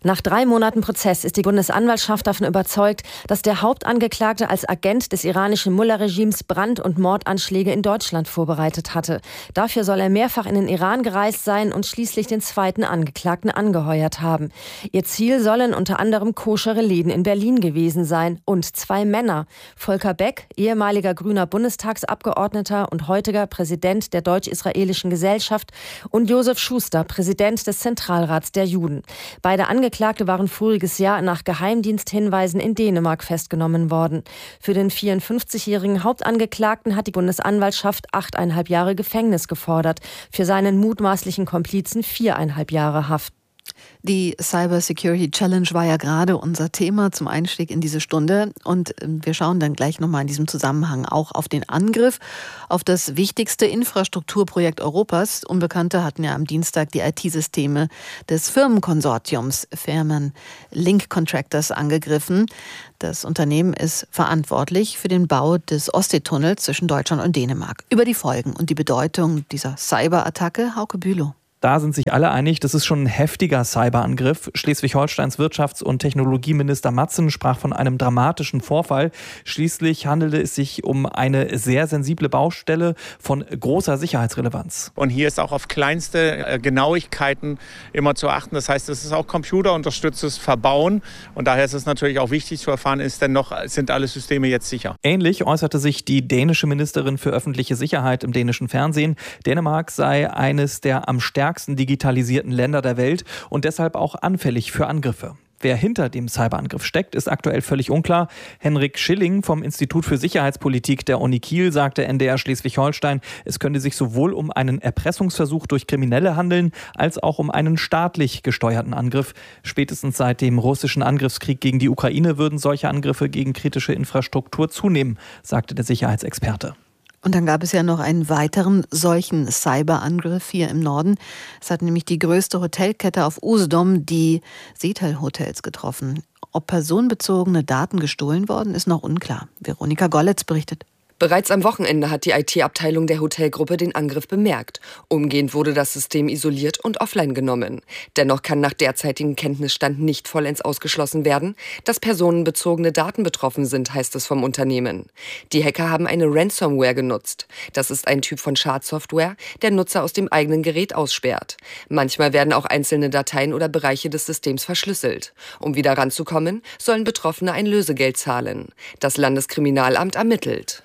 Speaker 1: Nach 3 Monaten Prozess ist die Bundesanwaltschaft davon überzeugt, dass der Hauptangeklagte als Agent des iranischen Mullah-Regimes Brand- und Mordanschläge in Deutschland vorbereitet hatte. Dafür soll er mehrfach in den Iran gereist sein und schließlich den zweiten Angeklagten angeheuert haben. Ihr Ziel sollen unter anderem koschere Läden in Berlin gewesen sein und 2 Männer. Volker Beck, ehemaliger grüner Bundestagsabgeordneter und heutiger Präsident der Deutsch-Israelischen Gesellschaft, und Josef Schuster, Präsident des Zentralrats der Juden. Beide Angeklagte waren voriges Jahr nach Geheimdiensthinweisen in Dänemark festgenommen worden. Für den 54-jährigen Hauptangeklagten hat die Bundesanwaltschaft 8,5 Jahre Gefängnis gefordert. Für seinen mutmaßlichen Komplizen 4,5 Jahre Haft.
Speaker 3: Die Cyber Security Challenge war ja gerade unser Thema zum Einstieg in diese Stunde. Und wir schauen dann gleich nochmal in diesem Zusammenhang auch auf den Angriff auf das wichtigste Infrastrukturprojekt Europas. Unbekannte hatten ja am Dienstag die IT-Systeme des Firmenkonsortiums Firmen Link Contractors angegriffen. Das Unternehmen ist verantwortlich für den Bau des Ostseetunnels zwischen Deutschland und Dänemark. Über die Folgen und die Bedeutung dieser Cyberattacke, Hauke Bülow.
Speaker 2: Da sind sich alle einig, das ist schon ein heftiger Cyberangriff. Schleswig-Holsteins Wirtschafts- und Technologieminister Matzen sprach von einem dramatischen Vorfall. Schließlich handelte es sich um eine sehr sensible Baustelle von großer Sicherheitsrelevanz.
Speaker 6: Und hier ist auch auf kleinste Genauigkeiten immer zu achten. Das heißt, es ist auch computerunterstütztes Verbauen. Und daher ist es natürlich auch wichtig zu erfahren, sind alle Systeme jetzt sicher.
Speaker 2: Ähnlich äußerte sich die dänische Ministerin für öffentliche Sicherheit im dänischen Fernsehen. Dänemark sei eines der am stärksten digitalisierten Länder der Welt und deshalb auch anfällig für Angriffe. Wer hinter dem Cyberangriff steckt, ist aktuell völlig unklar. Henrik Schilling vom Institut für Sicherheitspolitik der Uni Kiel sagte NDR Schleswig-Holstein, es könnte sich sowohl um einen Erpressungsversuch durch Kriminelle handeln, als auch um einen staatlich gesteuerten Angriff. Spätestens seit dem russischen Angriffskrieg gegen die Ukraine würden solche Angriffe gegen kritische Infrastruktur zunehmen, sagte der Sicherheitsexperte.
Speaker 3: Und dann gab es ja noch einen weiteren solchen Cyberangriff hier im Norden. Es hat nämlich die größte Hotelkette auf Usedom, die Seetal Hotels, getroffen. Ob personenbezogene Daten gestohlen worden, ist noch unklar. Veronika Golletz berichtet.
Speaker 8: Bereits am Wochenende hat die IT-Abteilung der Hotelgruppe den Angriff bemerkt. Umgehend wurde das System isoliert und offline genommen. Dennoch kann nach derzeitigem Kenntnisstand nicht vollends ausgeschlossen werden, dass personenbezogene Daten betroffen sind, heißt es vom Unternehmen. Die Hacker haben eine Ransomware genutzt. Das ist ein Typ von Schadsoftware, der Nutzer aus dem eigenen Gerät aussperrt. Manchmal werden auch einzelne Dateien oder Bereiche des Systems verschlüsselt. Um wieder ranzukommen, sollen Betroffene ein Lösegeld zahlen. Das Landeskriminalamt ermittelt.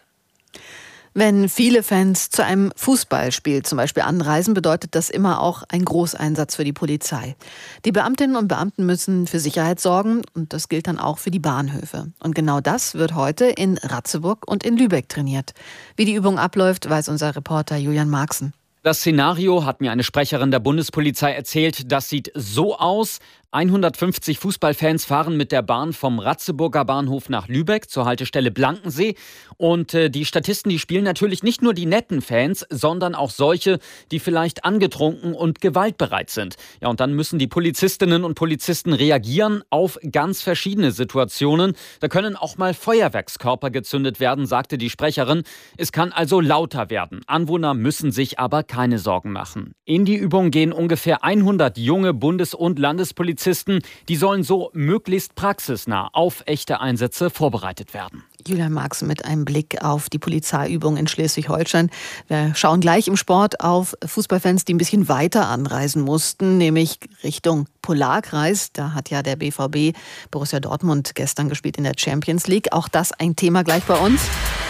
Speaker 3: Wenn viele Fans zu einem Fußballspiel zum Beispiel anreisen, bedeutet das immer auch ein Großeinsatz für die Polizei. Die Beamtinnen und Beamten müssen für Sicherheit sorgen und das gilt dann auch für die Bahnhöfe. Und genau das wird heute in Ratzeburg und in Lübeck trainiert. Wie die Übung abläuft, weiß unser Reporter Julian Marxen.
Speaker 25: Das Szenario, hat mir eine Sprecherin der Bundespolizei erzählt, das sieht so aus. 150 Fußballfans fahren mit der Bahn vom Ratzeburger Bahnhof nach Lübeck zur Haltestelle Blankensee. Und die Statisten, die spielen natürlich nicht nur die netten Fans, sondern auch solche, die vielleicht angetrunken und gewaltbereit sind. Ja, und dann müssen die Polizistinnen und Polizisten reagieren auf ganz verschiedene Situationen. Da können auch mal Feuerwerkskörper gezündet werden, sagte die Sprecherin. Es kann also lauter werden. Anwohner müssen sich aber keine Sorgen machen. In die Übung gehen ungefähr 100 junge Bundes- und Landespolizisten. Die sollen so möglichst praxisnah auf echte Einsätze vorbereitet werden.
Speaker 3: Julian Marx mit einem Blick auf die Polizeiübung in Schleswig-Holstein. Wir schauen gleich im Sport auf Fußballfans, die ein bisschen weiter anreisen mussten, nämlich Richtung Polarkreis. Da hat ja der BVB Borussia Dortmund gestern gespielt in der Champions League. Auch das ein Thema gleich bei uns.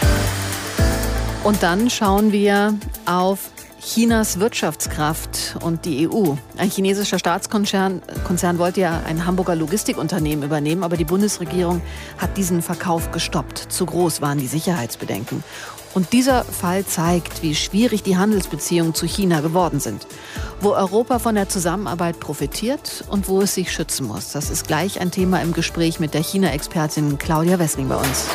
Speaker 3: Und dann schauen wir auf Chinas Wirtschaftskraft und die EU. Ein chinesischer Staatskonzern wollte ja ein Hamburger Logistikunternehmen übernehmen, aber die Bundesregierung hat diesen Verkauf gestoppt. Zu groß waren die Sicherheitsbedenken. Und dieser Fall zeigt, wie schwierig die Handelsbeziehungen zu China geworden sind. Wo Europa von der Zusammenarbeit profitiert und wo es sich schützen muss. Das ist gleich ein Thema im Gespräch mit der China-Expertin Claudia Wessling bei uns.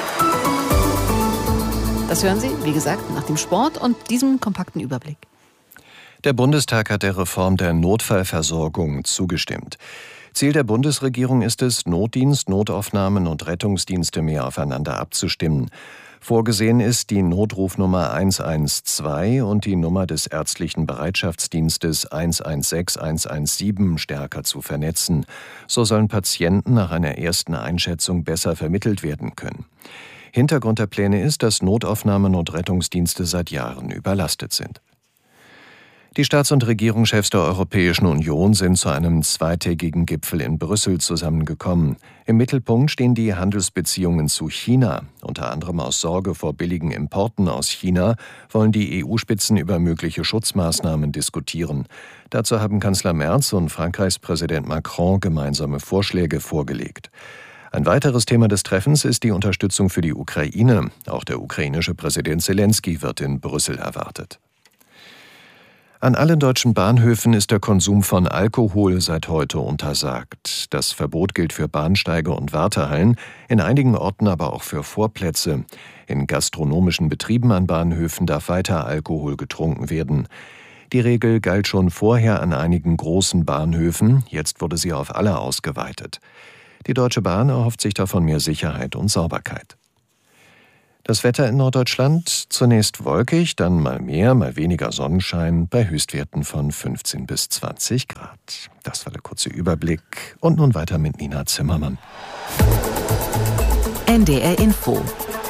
Speaker 3: Das hören Sie, wie gesagt, nach dem Sport und diesem kompakten Überblick.
Speaker 4: Der Bundestag hat der Reform der Notfallversorgung zugestimmt. Ziel der Bundesregierung ist es, Notdienst, Notaufnahmen und Rettungsdienste mehr aufeinander abzustimmen. Vorgesehen ist, die Notrufnummer 112 und die Nummer des ärztlichen Bereitschaftsdienstes 116 117 stärker zu vernetzen. So sollen Patienten nach einer ersten Einschätzung besser vermittelt werden können. Hintergrund der Pläne ist, dass Notaufnahmen und Rettungsdienste seit Jahren überlastet sind. Die Staats- und Regierungschefs der Europäischen Union sind zu einem zweitägigen Gipfel in Brüssel zusammengekommen. Im Mittelpunkt stehen die Handelsbeziehungen zu China. Unter anderem aus Sorge vor billigen Importen aus China wollen die EU-Spitzen über mögliche Schutzmaßnahmen diskutieren. Dazu haben Kanzler Merz und Frankreichs Präsident Macron gemeinsame Vorschläge vorgelegt. Ein weiteres Thema des Treffens ist die Unterstützung für die Ukraine. Auch der ukrainische Präsident Selenskyj wird in Brüssel erwartet. An allen deutschen Bahnhöfen ist der Konsum von Alkohol seit heute untersagt. Das Verbot gilt für Bahnsteige und Wartehallen, in einigen Orten aber auch für Vorplätze. In gastronomischen Betrieben an Bahnhöfen darf weiter Alkohol getrunken werden. Die Regel galt schon vorher an einigen großen Bahnhöfen, jetzt wurde sie auf alle ausgeweitet. Die Deutsche Bahn erhofft sich davon mehr Sicherheit und Sauberkeit. Das Wetter in Norddeutschland: zunächst wolkig, dann mal mehr, mal weniger Sonnenschein bei Höchstwerten von 15 bis 20 Grad. Das war der kurze Überblick. Und nun weiter mit Nina Zimmermann.
Speaker 10: NDR Info.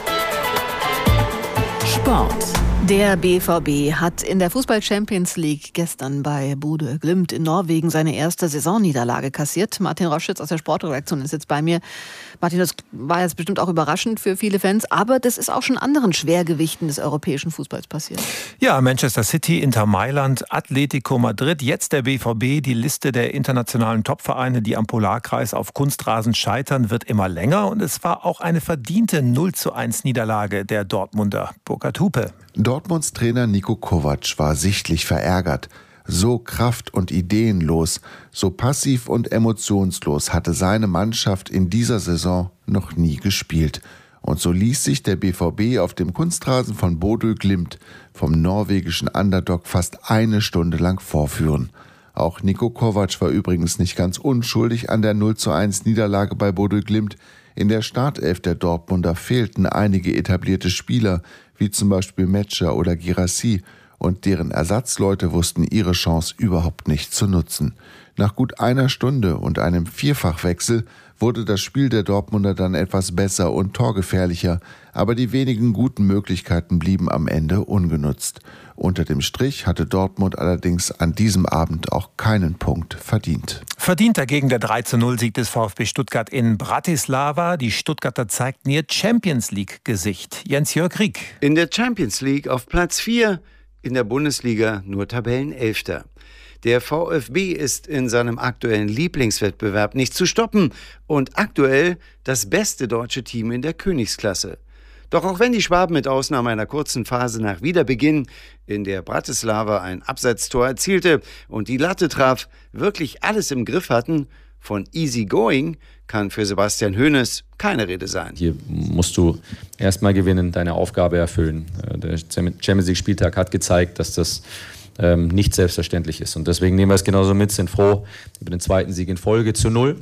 Speaker 10: Sport.
Speaker 3: Der BVB hat in der Fußball-Champions League gestern bei Bodø Glimt in Norwegen seine erste Saisonniederlage kassiert. Martin Roschitz aus der Sportredaktion ist jetzt bei mir. Martin, das war jetzt bestimmt auch überraschend für viele Fans, aber das ist auch schon anderen Schwergewichten des europäischen Fußballs passiert.
Speaker 5: Ja, Manchester City, Inter Mailand, Atletico Madrid, jetzt der BVB. Die Liste der internationalen Topvereine, die am Polarkreis auf Kunstrasen scheitern, wird immer länger. Und es war auch eine verdiente 0:1 Niederlage der Dortmunder. Burkhard Hupe.
Speaker 7: Dortmunds Trainer Niko Kovac war sichtlich verärgert. So kraft- und ideenlos, so passiv und emotionslos hatte seine Mannschaft in dieser Saison noch nie gespielt. Und so ließ sich der BVB auf dem Kunstrasen von Bodø Glimt vom norwegischen Underdog fast eine Stunde lang vorführen. Auch Niko Kovac war übrigens nicht ganz unschuldig an der 0:1 Niederlage bei Bodø Glimt. In der Startelf der Dortmunder fehlten einige etablierte Spieler, wie zum Beispiel Metscher oder Guirassy, und deren Ersatzleute wussten ihre Chance überhaupt nicht zu nutzen. Nach gut einer Stunde und einem Vierfachwechsel wurde das Spiel der Dortmunder dann etwas besser und torgefährlicher, aber die wenigen guten Möglichkeiten blieben am Ende ungenutzt. Unter dem Strich hatte Dortmund allerdings an diesem Abend auch keinen Punkt verdient.
Speaker 5: Verdient dagegen der 3:0-Sieg des VfB Stuttgart in Bratislava. Die Stuttgarter zeigten ihr Champions-League-Gesicht. Jens-Jörg Rieck.
Speaker 9: In der Champions League auf Platz 4, in der Bundesliga nur Tabellenelfter. Der VfB ist in seinem aktuellen Lieblingswettbewerb nicht zu stoppen und aktuell das beste deutsche Team in der Königsklasse. Doch auch wenn die Schwaben mit Ausnahme einer kurzen Phase nach Wiederbeginn in der Bratislava ein Abseitstor erzielte und die Latte traf, wirklich alles im Griff hatten, von easy going kann für Sebastian Hoeneß keine Rede sein.
Speaker 12: Hier musst du erstmal gewinnen, deine Aufgabe erfüllen. Der Champions League Spieltag hat gezeigt, dass das nicht selbstverständlich ist. Und deswegen nehmen wir es genauso mit, sind froh über den zweiten Sieg in Folge zu 0.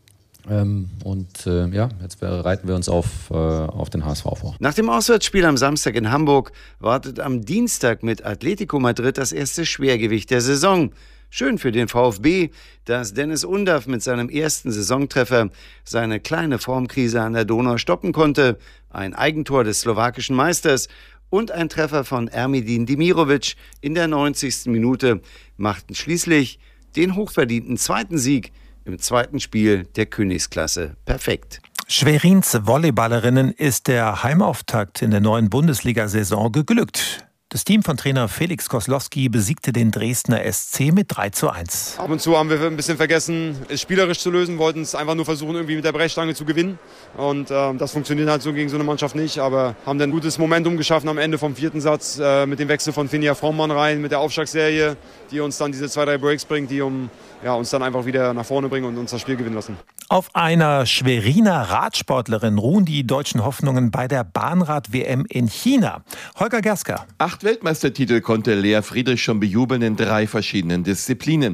Speaker 12: Jetzt bereiten wir uns auf den HSV vor.
Speaker 9: Nach dem Auswärtsspiel am Samstag in Hamburg wartet am Dienstag mit Atletico Madrid das erste Schwergewicht der Saison. Schön für den VfB, dass Dennis Undav mit seinem ersten Saisontreffer seine kleine Formkrise an der Donau stoppen konnte. Ein Eigentor des slowakischen Meisters und ein Treffer von Ermedin Demirovic in der 90. Minute machten schließlich den hochverdienten zweiten Sieg im zweiten Spiel der Königsklasse perfekt.
Speaker 5: Schwerins Volleyballerinnen ist der Heimauftakt in der neuen Bundesliga-Saison geglückt. Das Team von Trainer Felix Koslowski besiegte den Dresdner SC mit 3:1.
Speaker 15: Ab und zu haben wir ein bisschen vergessen, es spielerisch zu lösen, wollten es einfach nur versuchen, irgendwie mit der Brechstange zu gewinnen. Und das funktioniert halt so gegen so eine Mannschaft nicht, aber haben dann ein gutes Momentum geschaffen am Ende vom vierten Satz mit dem Wechsel von Finja Frommann rein, mit der Aufschlagsserie, die uns dann diese 2-3 Breaks bringt, die uns dann einfach wieder nach vorne bringen und uns das Spiel gewinnen lassen.
Speaker 5: Auf einer Schweriner Radsportlerin ruhen die deutschen Hoffnungen bei der Bahnrad-WM in China. Holger Gersker.
Speaker 26: 8 Weltmeistertitel konnte Lea Friedrich schon bejubeln in 3 verschiedenen Disziplinen.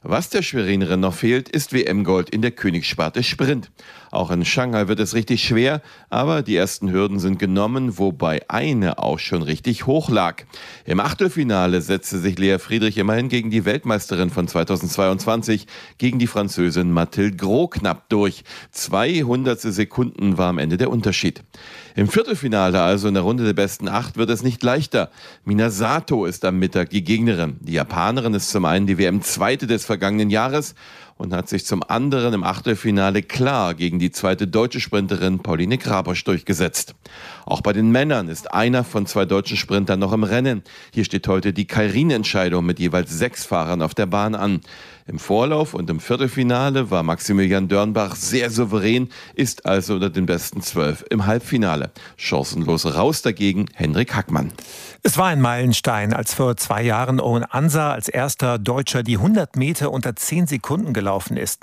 Speaker 11: Was der Schwerinnerin noch fehlt, ist WM-Gold in der Königssparte Sprint. Auch in Shanghai wird es richtig schwer, aber die ersten Hürden sind genommen, wobei eine auch schon richtig hoch lag. Im Achtelfinale setzte sich Lea Friedrich immerhin gegen die Weltmeisterin von 2022, gegen die Französin Mathilde Gros knapp durch. 200 Sekunden war am Ende der Unterschied. Im Viertelfinale, also in der Runde der besten 8, wird es nicht leichter. Mina Sato ist am Mittag die Gegnerin. Die Japanerin ist zum einen die WM-Zweite des vergangenen Jahres und hat sich zum anderen im Achtelfinale klar gegen die zweite deutsche Sprinterin Pauline Grabosch durchgesetzt. Auch bei den Männern ist einer von 2 deutschen Sprintern noch im Rennen. Hier steht heute die Keirin-Entscheidung mit jeweils 6 Fahrern auf der Bahn an. Im Vorlauf und im Viertelfinale war Maximilian Dörnbach sehr souverän, ist also unter den besten 12 im Halbfinale. Chancenlos raus dagegen Hendrik Hackmann.
Speaker 5: Es war ein Meilenstein, als vor 2 Jahren Owen Ansa als erster Deutscher die 100 Meter unter 10 Sekunden gelaufen ist.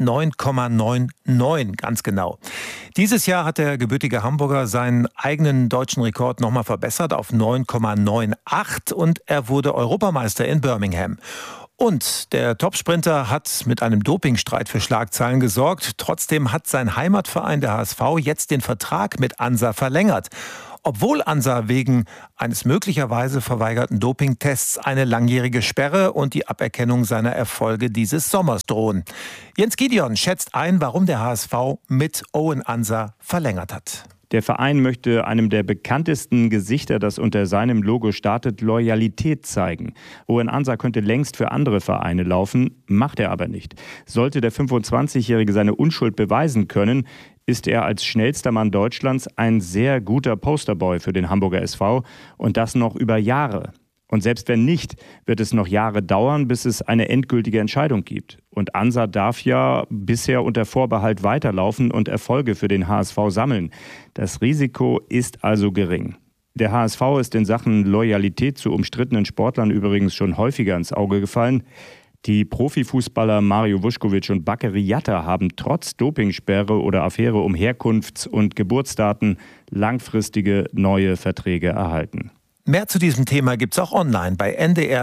Speaker 5: 9,99 ganz genau. Dieses Jahr hat der gebürtige Hamburger seinen eigenen deutschen Rekord nochmal verbessert auf 9,98 und er wurde Europameister in Birmingham. Und der Topsprinter hat mit einem Dopingstreit für Schlagzeilen gesorgt. Trotzdem hat sein Heimatverein, der HSV, jetzt den Vertrag mit Ansa verlängert. Obwohl Ansa wegen eines möglicherweise verweigerten Dopingtests eine langjährige Sperre und die Aberkennung seiner Erfolge dieses Sommers drohen. Jens Gideon schätzt ein, warum der HSV mit Owen Ansa verlängert hat.
Speaker 13: Der Verein möchte einem der bekanntesten Gesichter, das unter seinem Logo startet, Loyalität zeigen. Owen Ansa könnte längst für andere Vereine laufen, macht er aber nicht. Sollte der 25-Jährige seine Unschuld beweisen können, ist er als schnellster Mann Deutschlands ein sehr guter Posterboy für den Hamburger SV und das noch über Jahre. Und selbst wenn nicht, wird es noch Jahre dauern, bis es eine endgültige Entscheidung gibt. Und Ansa darf ja bisher unter Vorbehalt weiterlaufen und Erfolge für den HSV sammeln. Das Risiko ist also gering. Der HSV ist in Sachen Loyalität zu umstrittenen Sportlern übrigens schon häufiger ins Auge gefallen. Die Profifußballer Mario Vuskovic und Bakary Yatta haben trotz Dopingsperre oder Affäre um Herkunfts- und Geburtsdaten langfristige neue Verträge erhalten.
Speaker 5: Mehr zu diesem Thema gibt's auch online bei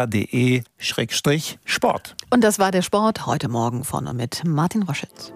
Speaker 5: ndr.de/sport.
Speaker 3: Und das war der Sport heute Morgen von und mit Martin Roschitz.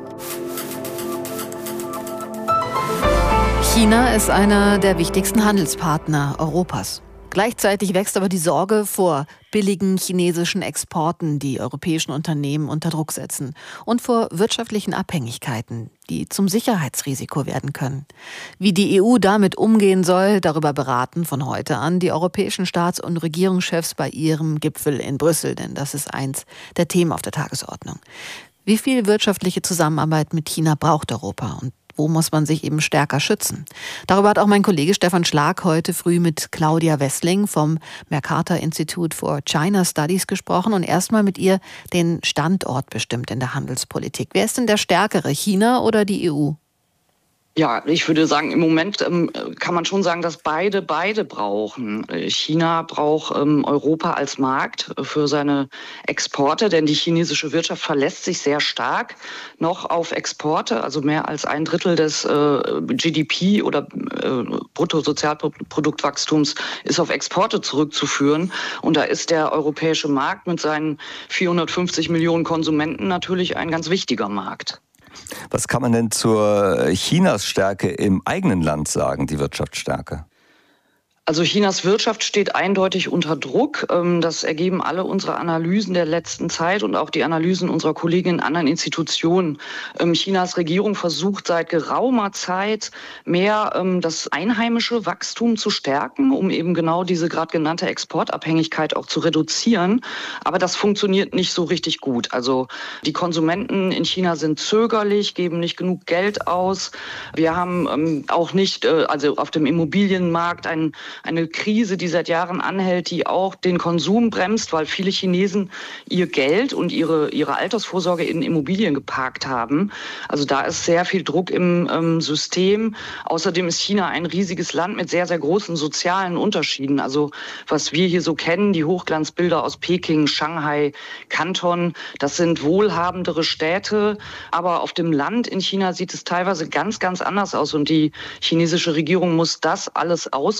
Speaker 3: China ist einer der wichtigsten Handelspartner Europas. Gleichzeitig wächst aber die Sorge vor billigen chinesischen Exporten, die europäischen Unternehmen unter Druck setzen, und vor wirtschaftlichen Abhängigkeiten, die zum Sicherheitsrisiko werden können. Wie die EU damit umgehen soll, darüber beraten von heute an die europäischen Staats- und Regierungschefs bei ihrem Gipfel in Brüssel, denn das ist eins der Themen auf der Tagesordnung. Wie viel wirtschaftliche Zusammenarbeit mit China braucht Europa und wo muss man sich eben stärker schützen? Darüber hat auch mein Kollege Stefan Schlag heute früh mit Claudia Wessling vom Mercator Institute for China Studies gesprochen und erstmal mit ihr den Standort bestimmt in der Handelspolitik. Wer ist denn der Stärkere, China oder die EU?
Speaker 14: Ja, ich würde sagen, im Moment kann man schon sagen, dass beide brauchen. China braucht Europa als Markt für seine Exporte, denn die chinesische Wirtschaft verlässt sich sehr stark noch auf Exporte. Also mehr als 1/3 des GDP oder Bruttosozialproduktwachstums ist auf Exporte zurückzuführen. Und da ist der europäische Markt mit seinen 450 Millionen Konsumenten natürlich ein ganz wichtiger Markt.
Speaker 16: Was kann man denn zur Chinas Stärke im eigenen Land sagen, die Wirtschaftsstärke?
Speaker 14: Also Chinas Wirtschaft steht eindeutig unter Druck. Das ergeben alle unsere Analysen der letzten Zeit und auch die Analysen unserer Kollegen in anderen Institutionen. Chinas Regierung versucht seit geraumer Zeit mehr das einheimische Wachstum zu stärken, um eben genau diese gerade genannte Exportabhängigkeit auch zu reduzieren. Aber das funktioniert nicht so richtig gut. Also die Konsumenten in China sind zögerlich, geben nicht genug Geld aus. Wir haben auch nicht, also auf dem Immobilienmarkt eine Krise, die seit Jahren anhält, die auch den Konsum bremst, weil viele Chinesen ihr Geld und ihre Altersvorsorge in Immobilien geparkt haben. Also da ist sehr viel Druck im System. Außerdem ist China ein riesiges Land mit sehr, sehr großen sozialen Unterschieden. Also was wir hier so kennen, die Hochglanzbilder aus Peking, Shanghai, Kanton, das sind wohlhabendere Städte. Aber auf dem Land in China sieht es teilweise ganz, ganz anders aus. Und die chinesische Regierung muss das alles ausgleichen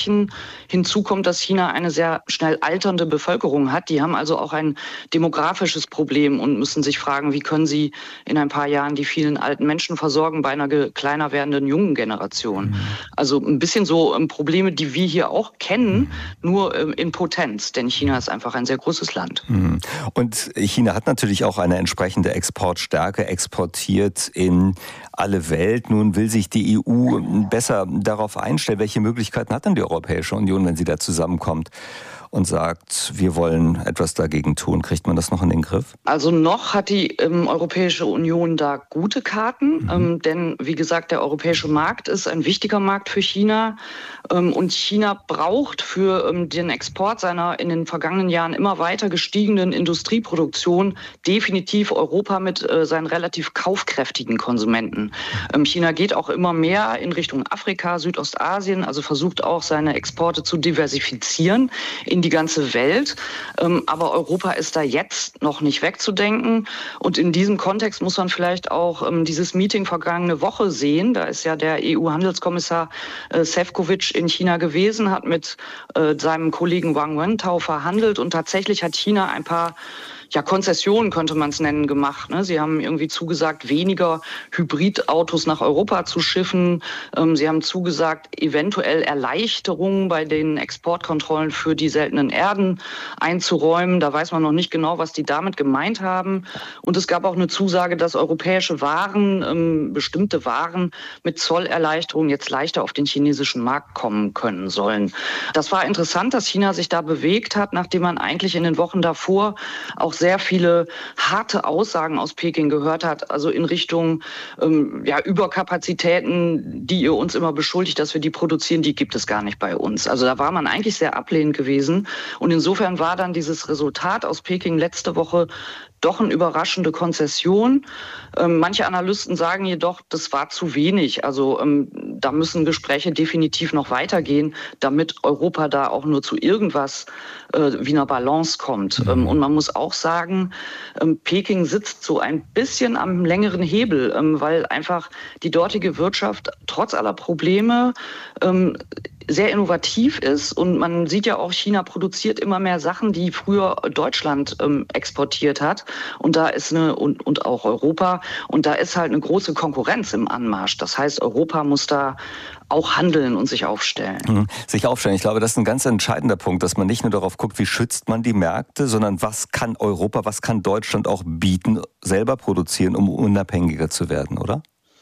Speaker 14: erreichen. Hinzu kommt, dass China eine sehr schnell alternde Bevölkerung hat. Die haben also auch ein demografisches Problem und müssen sich fragen, wie können sie in ein paar Jahren die vielen alten Menschen versorgen bei einer kleiner werdenden jungen Generation. Also ein bisschen so Probleme, die wir hier auch kennen, nur in Potenz. Denn China ist einfach ein sehr großes Land.
Speaker 16: Und China hat natürlich auch eine entsprechende Exportstärke, exportiert in alle Welt. Nun will sich die EU besser darauf einstellen. Welche Möglichkeiten hat denn die Europäische Union, wenn sie da zusammenkommt und sagt, wir wollen etwas dagegen tun? Kriegt man das noch in den Griff?
Speaker 14: Also noch hat die Europäische Union da gute Karten, denn wie gesagt, der europäische Markt ist ein wichtiger Markt für China und China braucht für den Export seiner in den vergangenen Jahren immer weiter gestiegenen Industrieproduktion definitiv Europa mit seinen relativ kaufkräftigen Konsumenten. China geht auch immer mehr in Richtung Afrika, Südostasien, also versucht auch seine Exporte zu diversifizieren in die ganze Welt. Aber Europa ist da jetzt noch nicht wegzudenken. Und in diesem Kontext muss man vielleicht auch dieses Meeting vergangene Woche sehen. Da ist ja der EU-Handelskommissar Šefčovič in China gewesen, hat mit seinem Kollegen Wang Wentao verhandelt und tatsächlich hat China ein paar Konzessionen, könnte man es nennen, gemacht. Sie haben irgendwie zugesagt, weniger Hybridautos nach Europa zu schiffen. Sie haben zugesagt, eventuell Erleichterungen bei den Exportkontrollen für die seltenen Erden einzuräumen. Da weiß man noch nicht genau, was die damit gemeint haben. Und es gab auch eine Zusage, dass europäische Waren, bestimmte Waren mit Zollerleichterungen jetzt leichter auf den chinesischen Markt kommen können sollen. Das war interessant, dass China sich da bewegt hat, nachdem man eigentlich in den Wochen davor auch sehr viele harte Aussagen aus Peking gehört hat, also in Richtung Überkapazitäten, die ihr uns immer beschuldigt, dass wir die produzieren, die gibt es gar nicht bei uns. Also da war man eigentlich sehr ablehnend gewesen und insofern war dann dieses Resultat aus Peking letzte Woche doch eine überraschende Konzession. Manche Analysten sagen jedoch, das war zu wenig. Also da müssen Gespräche definitiv noch weitergehen, damit Europa da auch nur zu irgendwas wie einer Balance kommt. Und man muss auch sagen, Peking sitzt so ein bisschen am längeren Hebel, weil einfach die dortige Wirtschaft trotz aller Probleme sehr innovativ ist und man sieht ja auch, China produziert immer mehr Sachen, die früher Deutschland exportiert hat und da ist und auch Europa und da ist halt eine große Konkurrenz im Anmarsch. Das heißt, Europa muss da auch handeln und sich aufstellen.
Speaker 16: Sich aufstellen. Ich glaube, das ist ein ganz entscheidender Punkt, dass man nicht nur darauf guckt, wie schützt man die Märkte, sondern was kann Europa, was kann Deutschland auch bieten, selber produzieren, um unabhängiger zu werden, oder?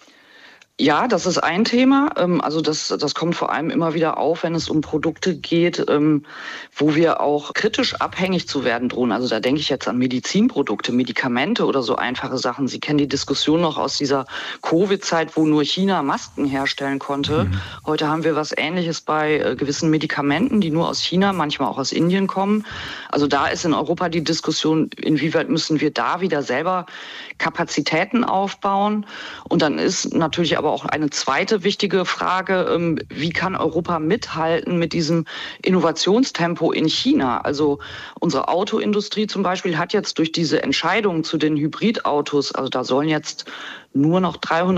Speaker 14: Ja, das ist ein Thema. Also das kommt vor allem immer wieder auf, wenn es um Produkte geht, wo wir auch kritisch abhängig zu werden drohen. Also da denke ich jetzt an Medizinprodukte, Medikamente oder so einfache Sachen. Sie kennen die Diskussion noch aus dieser Covid-Zeit, wo nur China Masken herstellen konnte. Heute haben wir was Ähnliches bei gewissen Medikamenten, die nur aus China, manchmal auch aus Indien kommen. Also da ist in Europa die Diskussion, inwieweit müssen wir da wieder selber Kapazitäten aufbauen. Und dann ist natürlich aber auch eine zweite wichtige Frage, wie kann Europa mithalten mit diesem Innovationstempo in China? Also unsere Autoindustrie zum Beispiel hat jetzt durch diese Entscheidung zu den Hybridautos, also da sollen jetzt nur noch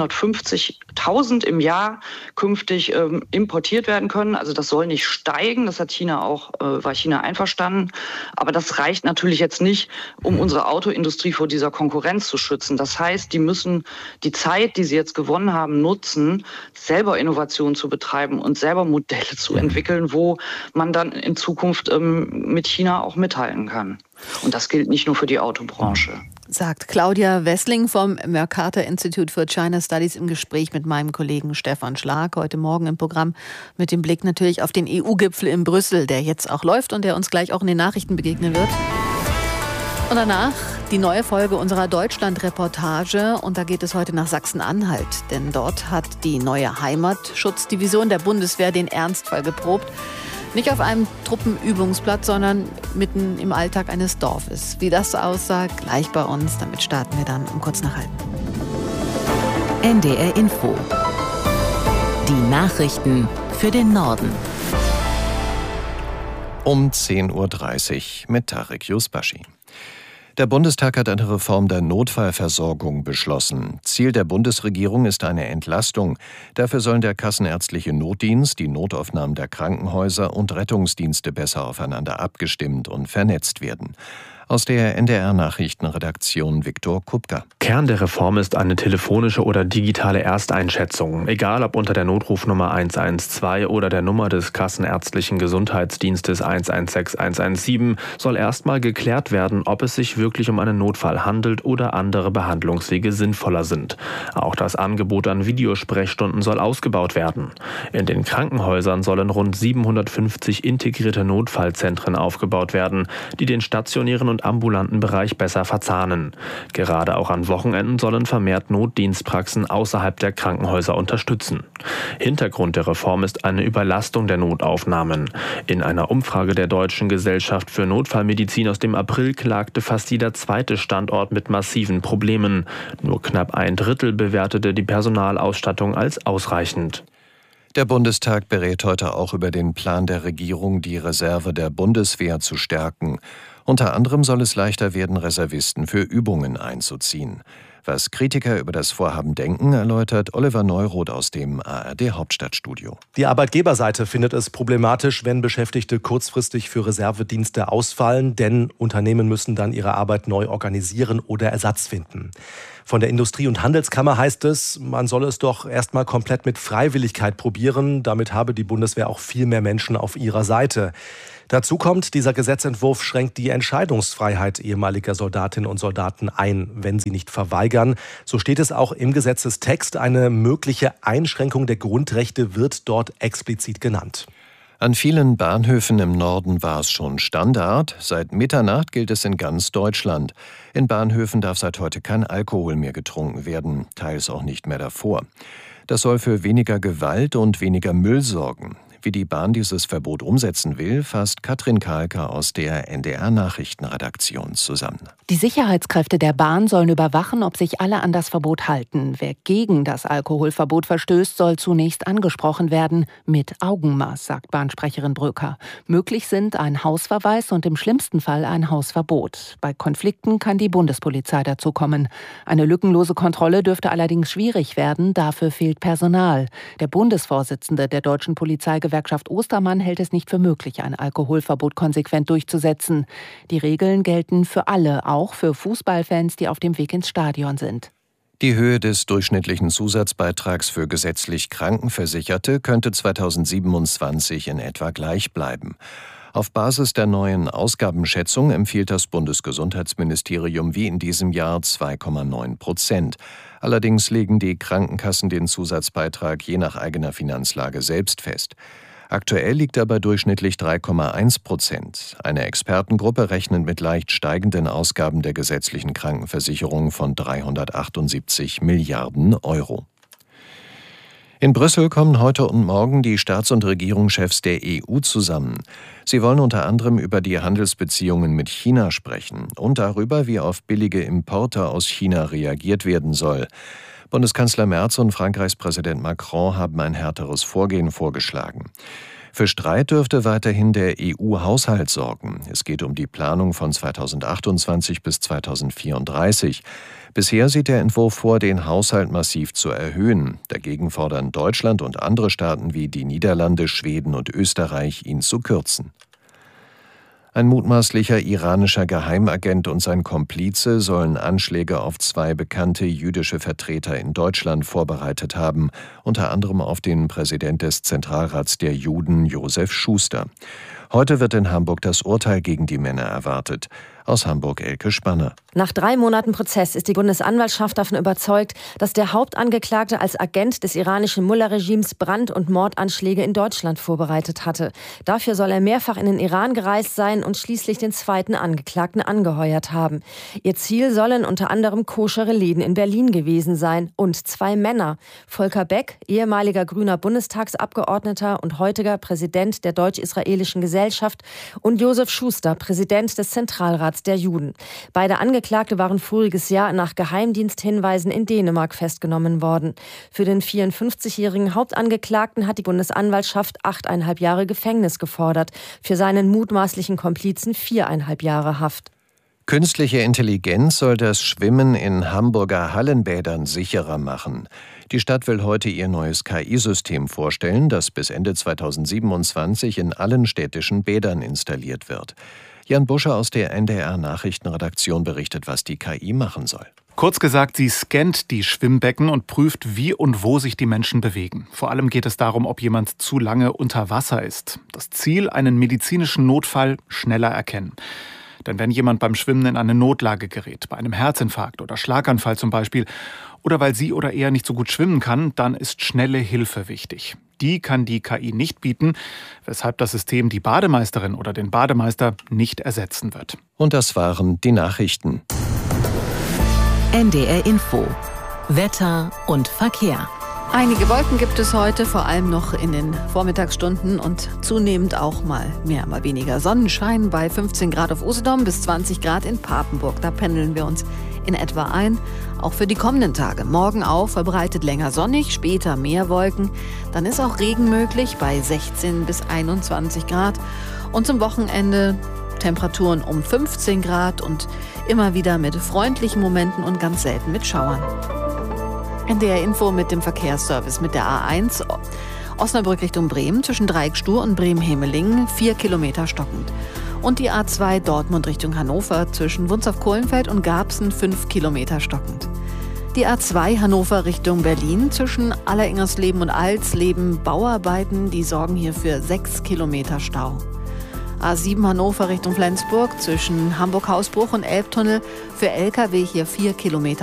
Speaker 14: 350.000 im Jahr künftig importiert werden können. Also das soll nicht steigen. Das hat China auch, war China einverstanden. Aber das reicht natürlich jetzt nicht, um unsere Autoindustrie vor dieser Konkurrenz zu schützen. Das heißt, die müssen die Zeit, die sie jetzt gewonnen haben, nutzen, selber Innovation zu betreiben und selber Modelle zu entwickeln, wo man dann in Zukunft mit China auch mithalten kann. Und das gilt nicht nur für die Autobranche.
Speaker 3: Sagt Claudia Wessling vom Mercator Institute for China Studies im Gespräch mit meinem Kollegen Stefan Schlag heute Morgen im Programm mit dem Blick natürlich auf den EU-Gipfel in Brüssel, der jetzt auch läuft und der uns gleich auch in den Nachrichten begegnen wird. Und danach die neue Folge unserer Deutschland-Reportage und da geht es heute nach Sachsen-Anhalt, denn dort hat die neue Heimatschutzdivision der Bundeswehr den Ernstfall geprobt. Nicht auf einem Truppenübungsplatz, sondern mitten im Alltag eines Dorfes. Wie das aussah, gleich bei uns. Damit starten wir dann um kurz nach halb.
Speaker 10: NDR Info. Die Nachrichten für den Norden.
Speaker 4: Um 10.30 Uhr mit Tarek Yusbashi. Der Bundestag hat eine Reform der Notfallversorgung beschlossen. Ziel der Bundesregierung ist eine Entlastung. Dafür sollen der kassenärztliche Notdienst, die Notaufnahmen der Krankenhäuser und Rettungsdienste besser aufeinander abgestimmt und vernetzt werden. Aus der NDR-Nachrichtenredaktion Viktor Kupka.
Speaker 17: Kern der Reform ist eine telefonische oder digitale Ersteinschätzung. Egal ob unter der Notrufnummer 112 oder der Nummer des Kassenärztlichen Gesundheitsdienstes 116117 soll erstmal geklärt werden, ob es sich wirklich um einen Notfall handelt oder andere Behandlungswege sinnvoller sind. Auch das Angebot an Videosprechstunden soll ausgebaut werden. In den Krankenhäusern sollen rund 750 integrierte Notfallzentren aufgebaut werden, die den stationären und ambulanten Bereich besser verzahnen. Gerade auch an Wochenenden sollen vermehrt Notdienstpraxen außerhalb der Krankenhäuser unterstützen. Hintergrund der Reform ist eine Überlastung der Notaufnahmen. In einer Umfrage der Deutschen Gesellschaft für Notfallmedizin aus dem April klagte fast jeder zweite Standort mit massiven Problemen. Nur knapp ein Drittel bewertete die Personalausstattung als ausreichend.
Speaker 4: Der Bundestag berät heute auch über den Plan der Regierung, die Reserve der Bundeswehr zu stärken. Unter anderem soll es leichter werden, Reservisten für Übungen einzuziehen. Was Kritiker über das Vorhaben denken, erläutert Oliver Neuroth aus dem ARD-Hauptstadtstudio.
Speaker 18: Die Arbeitgeberseite findet es problematisch, wenn Beschäftigte kurzfristig für Reservedienste ausfallen, denn Unternehmen müssen dann ihre Arbeit neu organisieren oder Ersatz finden. Von der Industrie- und Handelskammer heißt es, man solle es doch erstmal komplett mit Freiwilligkeit probieren. Damit habe die Bundeswehr auch viel mehr Menschen auf ihrer Seite. Dazu kommt, dieser Gesetzentwurf schränkt die Entscheidungsfreiheit ehemaliger Soldatinnen und Soldaten ein, wenn sie nicht verweigern. So steht es auch im Gesetzestext. Eine mögliche Einschränkung der Grundrechte wird dort explizit genannt.
Speaker 4: An vielen Bahnhöfen im Norden war es schon Standard. Seit Mitternacht gilt es in ganz Deutschland. In Bahnhöfen darf seit heute kein Alkohol mehr getrunken werden, teils auch nicht mehr davor. Das soll für weniger Gewalt und weniger Müll sorgen. Wie die Bahn dieses Verbot umsetzen will, fasst Katrin Kahlke aus der NDR-Nachrichtenredaktion zusammen.
Speaker 3: Die Sicherheitskräfte der Bahn sollen überwachen, ob sich alle an das Verbot halten. Wer gegen das Alkoholverbot verstößt, soll zunächst angesprochen werden, mit Augenmaß, sagt Bahnsprecherin Bröker. Möglich sind ein Hausverweis und im schlimmsten Fall ein Hausverbot. Bei Konflikten kann die Bundespolizei dazu kommen. Eine lückenlose Kontrolle dürfte allerdings schwierig werden, dafür fehlt Personal. Der Bundesvorsitzende der Deutschen Polizeigewerkschaft Ostermann hält es nicht für möglich, ein Alkoholverbot konsequent durchzusetzen. Die Regeln gelten für alle, auch für Fußballfans, die auf dem Weg ins Stadion sind.
Speaker 4: Die Höhe des durchschnittlichen Zusatzbeitrags für gesetzlich Krankenversicherte könnte 2027 in etwa gleich bleiben. Auf Basis der neuen Ausgabenschätzung empfiehlt das Bundesgesundheitsministerium wie in diesem Jahr 2,9%. Allerdings legen die Krankenkassen den Zusatzbeitrag je nach eigener Finanzlage selbst fest. Aktuell liegt er bei durchschnittlich 3,1%. Eine Expertengruppe rechnet mit leicht steigenden Ausgaben der gesetzlichen Krankenversicherung von 378 Milliarden Euro. In Brüssel kommen heute und morgen die Staats- und Regierungschefs der EU zusammen. Sie wollen unter anderem über die Handelsbeziehungen mit China sprechen und darüber, wie auf billige Importe aus China reagiert werden soll. Bundeskanzler Merz und Frankreichs Präsident Macron haben ein härteres Vorgehen vorgeschlagen. Für Streit dürfte weiterhin der EU-Haushalt sorgen. Es geht um die Planung von 2028 bis 2034. Bisher sieht der Entwurf vor, den Haushalt massiv zu erhöhen. Dagegen fordern Deutschland und andere Staaten wie die Niederlande, Schweden und Österreich, ihn zu kürzen. Ein mutmaßlicher iranischer Geheimagent und sein Komplize sollen Anschläge auf 2 bekannte jüdische Vertreter in Deutschland vorbereitet haben, unter anderem auf den Präsident des Zentralrats der Juden, Josef Schuster. Heute wird in Hamburg das Urteil gegen die Männer erwartet. Aus Hamburg Elke Spanner.
Speaker 1: Nach 3 Monaten Prozess ist die Bundesanwaltschaft davon überzeugt, dass der Hauptangeklagte als Agent des iranischen Mullah-Regimes Brand- und Mordanschläge in Deutschland vorbereitet hatte. Dafür soll er mehrfach in den Iran gereist sein und schließlich den zweiten Angeklagten angeheuert haben. Ihr Ziel sollen unter anderem koschere Läden in Berlin gewesen sein und 2 Männer. Volker Beck, ehemaliger grüner Bundestagsabgeordneter und heutiger Präsident der Deutsch-Israelischen Gesellschaft, und Josef Schuster, Präsident des Zentralrats der Juden. Beide Angeklagte waren voriges Jahr nach Geheimdiensthinweisen in Dänemark festgenommen worden. Für den 54-jährigen Hauptangeklagten hat die Bundesanwaltschaft 8,5 Jahre Gefängnis gefordert, für seinen mutmaßlichen Komplizen 4,5 Jahre Haft.
Speaker 4: Künstliche Intelligenz soll das Schwimmen in Hamburger Hallenbädern sicherer machen. Die Stadt will heute ihr neues KI-System vorstellen, das bis Ende 2027 in allen städtischen Bädern installiert wird. Jan Buscher aus der NDR-Nachrichtenredaktion berichtet, was die KI machen soll.
Speaker 19: Kurz gesagt, sie scannt die Schwimmbecken und prüft, wie und wo sich die Menschen bewegen. Vor allem geht es darum, ob jemand zu lange unter Wasser ist. Das Ziel, einen medizinischen Notfall schneller erkennen. Denn wenn jemand beim Schwimmen in eine Notlage gerät, bei einem Herzinfarkt oder Schlaganfall zum Beispiel, oder weil sie oder er nicht so gut schwimmen kann, dann ist schnelle Hilfe wichtig. Die kann die KI nicht bieten, weshalb das System die Bademeisterin oder den Bademeister nicht ersetzen wird.
Speaker 4: Und das waren die Nachrichten.
Speaker 10: NDR Info. Wetter und Verkehr.
Speaker 3: Einige Wolken gibt es heute, vor allem noch in den Vormittagsstunden und zunehmend auch mal mehr, mal weniger Sonnenschein bei 15 Grad auf Usedom bis 20 Grad in Papenburg. Da pendeln wir uns in etwa ein, auch für die kommenden Tage. Morgen auch verbreitet länger sonnig, später mehr Wolken. Dann ist auch Regen möglich bei 16 bis 21 Grad. Und zum Wochenende Temperaturen um 15 Grad und immer wieder mit freundlichen Momenten und ganz selten mit Schauern. NDR Info mit dem Verkehrsservice mit der A1 Osnabrück Richtung Bremen zwischen Dreieckstuhr und Bremen-Hemelingen 4 Kilometer stockend. Und die A2 Dortmund Richtung Hannover zwischen Wunstorf-Kohlenfeld und Garbsen 5 Kilometer stockend. Die A2 Hannover Richtung Berlin zwischen Alleringersleben und Alsleben Bauarbeiten, die sorgen hier für 6 Kilometer Stau. A7 Hannover Richtung Flensburg zwischen Hamburg-Hausbruch und Elbtunnel für Lkw hier 4 Kilometer